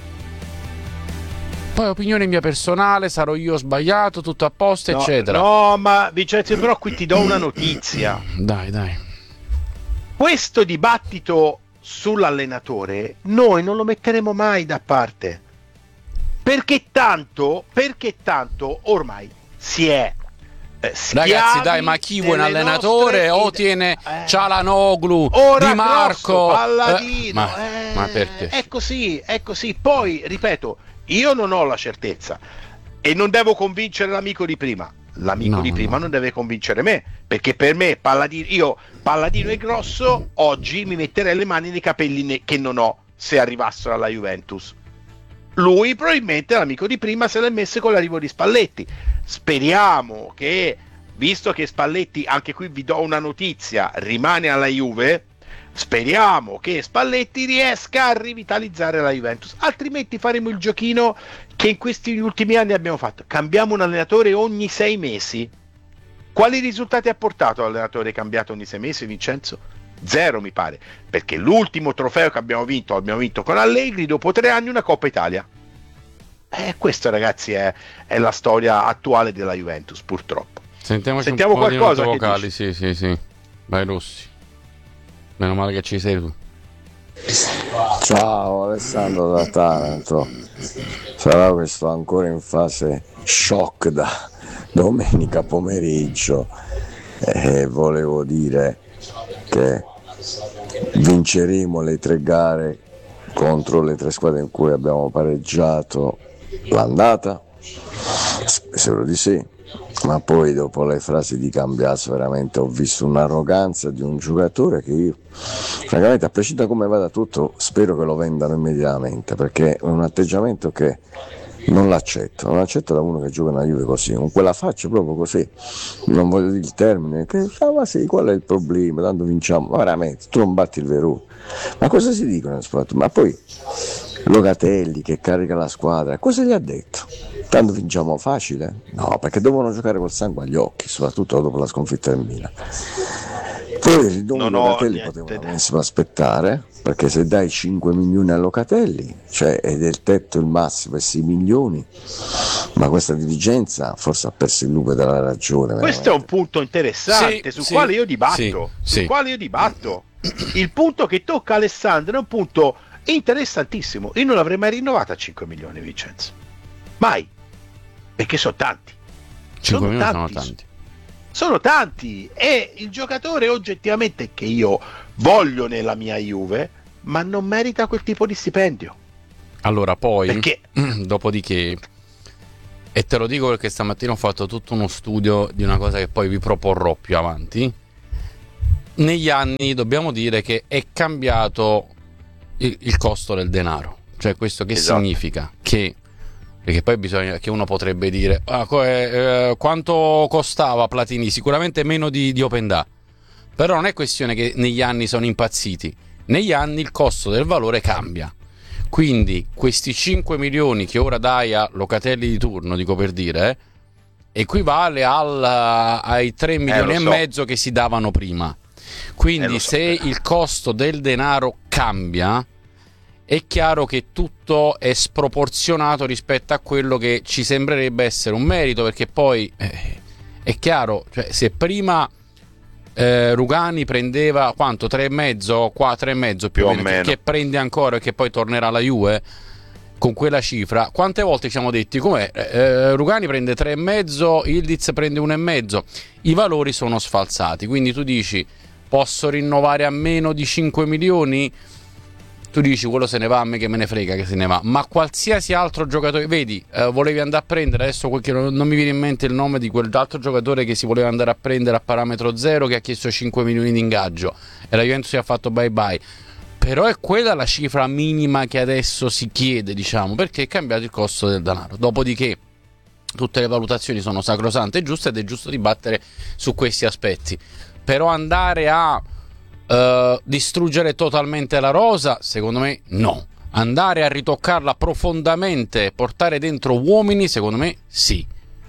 Poi opinione mia personale, sarò io sbagliato, tutto a posto, no, eccetera. No, ma Vincenzo, però qui ti do una notizia. Dai, dai. Questo dibattito sull'allenatore noi non lo metteremo mai da parte. Perché tanto, perché tanto ormai si è eh, ragazzi, dai, ma chi vuole un allenatore o tiene eh, Cialanoglu, Di Marco, Grosso, Palladino, eh, ma, eh, ma perché? È così, è così. Poi, ripeto, io non ho la certezza e non devo convincere l'amico di prima. L'amico no, di prima no. non deve convincere me, perché per me Palladino, io Palladino e Grosso oggi mi metterei le mani nei capelli ne- che non ho se arrivassero alla Juventus. Lui probabilmente l'amico di prima se l'è messe con l'arrivo di Spalletti. Speriamo che, visto che Spalletti, anche qui vi do una notizia, rimane alla Juve, speriamo che Spalletti riesca a rivitalizzare la Juventus, altrimenti faremo il giochino che in questi ultimi anni abbiamo fatto, cambiamo un allenatore ogni sei mesi. Quali risultati ha portato l'allenatore cambiato ogni sei mesi, Vincenzo? Zero, mi pare, perché l'ultimo trofeo che abbiamo vinto abbiamo vinto con Allegri, dopo tre anni una Coppa Italia. E eh, questo, ragazzi, è, è la storia attuale della Juventus, purtroppo. Sentiamoci Sentiamo un po' qualcosa di che vocali, dici? sì, sì, sì. Vai Rossi. Meno male che ci sei tu. Ciao Alessandro da Taranto. Sarà questo ancora in fase shock da domenica pomeriggio e volevo dire che vinceremo le tre gare contro le tre squadre in cui abbiamo pareggiato l'andata, spero di sì, ma poi dopo le frasi di Cambiaso veramente ho visto un'arroganza di un giocatore che io francamente, a prescindere da come vada tutto, spero che lo vendano immediatamente, perché è un atteggiamento che non l'accetto, non l'accetto da uno che gioca nella Juve così, con quella faccia proprio così, non voglio dire il termine, che, ah, ma sì, qual è il problema, tanto vinciamo, ma veramente, tu non batti il Verona, ma cosa si dicono? Ma poi Locatelli che carica la squadra, cosa gli ha detto? Tanto vinciamo facile? No, perché devono giocare col sangue agli occhi, soprattutto dopo la sconfitta del Milan. Poi il rinnovo di Locatelli potevano benissimo aspettare, perché se dai cinque milioni a Locatelli, cioè ed è il tetto il massimo è sei milioni, ma questa dirigenza forse ha perso il lupo della ragione. Questo veramente. è un punto interessante, Sì, sul sì, quale io dibatto, sì, sul sì. quale io dibatto. Il punto che tocca Alessandro è un punto interessantissimo. Io non l'avrei mai rinnovato a cinque milioni, Vincenzo. Mai. Perché sono tanti. cinque milioni tanti. sono tanti. Sono tanti. E il giocatore oggettivamente che io voglio nella mia Juve, ma non merita quel tipo di stipendio. Allora poi, Perché? dopodiché, e te lo dico perché stamattina ho fatto tutto uno studio di una cosa che poi vi proporrò più avanti. Negli anni dobbiamo dire che è cambiato il, il costo del denaro. Cioè questo che Esatto. significa? Che perché poi bisogna che uno potrebbe dire ah, co- eh, quanto costava Platini? Sicuramente meno di, di Openda. Però non è questione che negli anni sono impazziti. Negli anni il costo del valore cambia. Quindi questi cinque milioni che ora dai a Locatelli di turno, dico per dire, eh, equivale al, ai tre milioni lo e so. mezzo che si davano prima. Quindi Eh, lo so. se il costo del denaro cambia, è chiaro che tutto è sproporzionato rispetto a quello che ci sembrerebbe essere un merito, perché poi eh, è chiaro, cioè, se prima eh, Rugani prendeva quanto? tre e mezzo, qua tre e mezzo più, Più o o meno, che, meno. che prende ancora e che poi tornerà alla Juve con quella cifra. Quante volte ci siamo detti com'è? Eh, Rugani prende tre e mezzo, Ildiz prende uno e mezzo, i valori sono sfalsati, quindi tu dici posso rinnovare a meno di cinque milioni? Tu dici quello se ne va, a me che me ne frega che se ne va, ma qualsiasi altro giocatore, vedi, eh, volevi andare a prendere, adesso quel che non, non mi viene in mente il nome di quell'altro giocatore che si voleva andare a prendere a parametro zero, che ha chiesto cinque milioni di ingaggio e la Juventus si ha fatto bye bye, però è quella la cifra minima che adesso si chiede, diciamo, perché è cambiato il costo del denaro. Dopodiché tutte le valutazioni sono sacrosante e giuste ed è giusto dibattere su questi aspetti, però andare a Uh, distruggere totalmente la rosa, secondo me no. Andare a ritoccarla profondamente, portare dentro uomini, secondo me sì.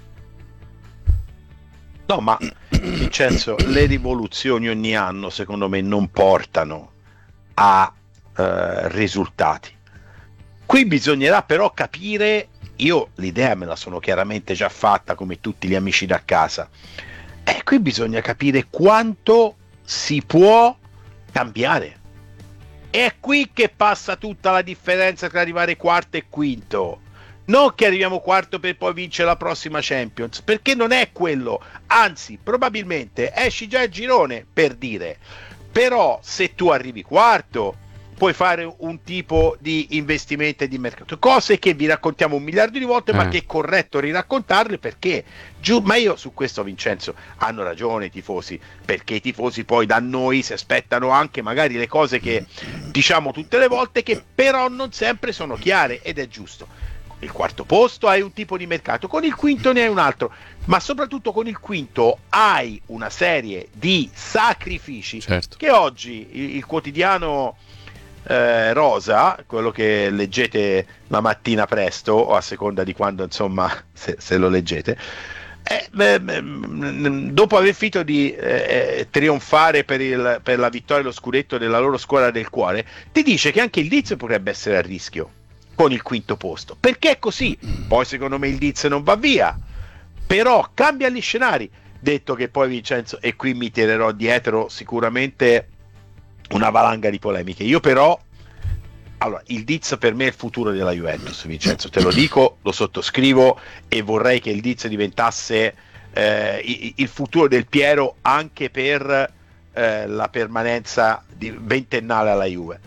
No, ma Vincenzo, le rivoluzioni ogni anno secondo me non portano a eh, risultati. Qui bisognerà però capire, io l'idea me la sono chiaramente già fatta come tutti gli amici da casa, e qui bisogna capire quanto si può cambiare. È qui che passa tutta la differenza tra arrivare quarto e quinto. Non che arriviamo quarto per poi vincere la prossima Champions, perché non è quello. Anzi, probabilmente esci già il girone, per dire. Però se tu arrivi quarto, puoi fare un tipo di investimento e di mercato, cose che vi raccontiamo un miliardo di volte, eh. ma che è corretto riraccontarle, perché giù, ma io su questo, Vincenzo, hanno ragione i tifosi, perché i tifosi poi da noi si aspettano anche magari le cose che diciamo tutte le volte, che però non sempre sono chiare, ed è giusto. Il quarto posto hai un tipo di mercato, con il quinto ne hai un altro, ma soprattutto con il quinto hai una serie di sacrifici, certo. che oggi il, il quotidiano Eh, Rosa, quello che leggete la mattina presto o a seconda di quando, insomma, se, se lo leggete, eh, beh, dopo aver finito di eh, trionfare per, il, per la vittoria e lo scudetto della loro squadra del cuore, ti dice che anche il Diz potrebbe essere a rischio con il quinto posto, perché è così. Poi secondo me il Diz non va via, però cambia gli scenari. Detto che poi, Vincenzo, e qui mi tirerò dietro sicuramente una valanga di polemiche, io però, allora, il Diz per me è il futuro della Juventus, Vincenzo, te lo dico, lo sottoscrivo, e vorrei che il Diz diventasse eh, il futuro del Piero anche per eh, la permanenza di ventennale alla Juve.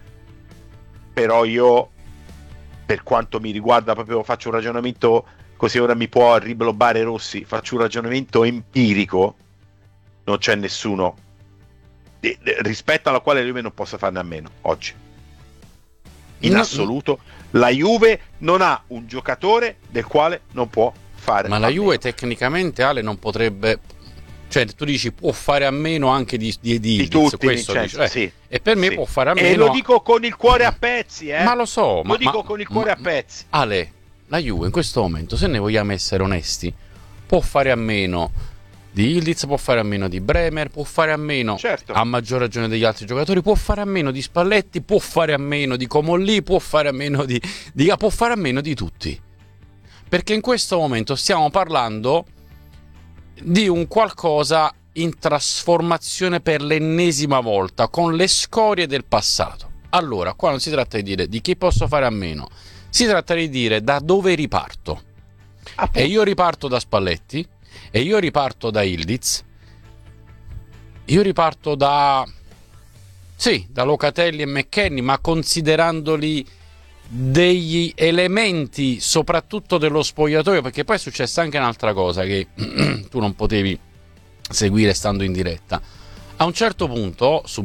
Però io, per quanto mi riguarda, proprio faccio un ragionamento, così ora mi può riblobare Rossi, faccio un ragionamento empirico, non c'è nessuno rispetto alla quale la Juve non possa farne a meno oggi, in no, assoluto. La Juve non ha un giocatore del quale non può fare ma a la Juve meno. Tecnicamente, Ale, non potrebbe, cioè tu dici può fare a meno anche di, di, di, di tutti, questo Vincenzo, dici, eh, sì, e per me sì. può fare a meno, e lo dico con il cuore a pezzi, eh? ma lo so, lo ma, dico ma, con il cuore ma, a pezzi. Ale, la Juve in questo momento, se ne vogliamo essere onesti, può fare a meno di Yildiz, può fare a meno di Bremer, può fare a meno, certo, a maggior ragione degli altri giocatori, può fare a meno di Spalletti, può fare a meno di Comolli, può fare a meno di, di può fare a meno di tutti, perché in questo momento stiamo parlando di un qualcosa in trasformazione per l'ennesima volta, con le scorie del passato. Allora, qua non si tratta di dire di chi posso fare a meno, si tratta di dire da dove riparto. E io riparto da Spalletti, e io riparto da Yildiz, io riparto da sì, da Locatelli e McKennie, ma considerandoli degli elementi soprattutto dello spogliatoio, perché poi è successa anche un'altra cosa che tu non potevi seguire stando in diretta. A un certo punto, su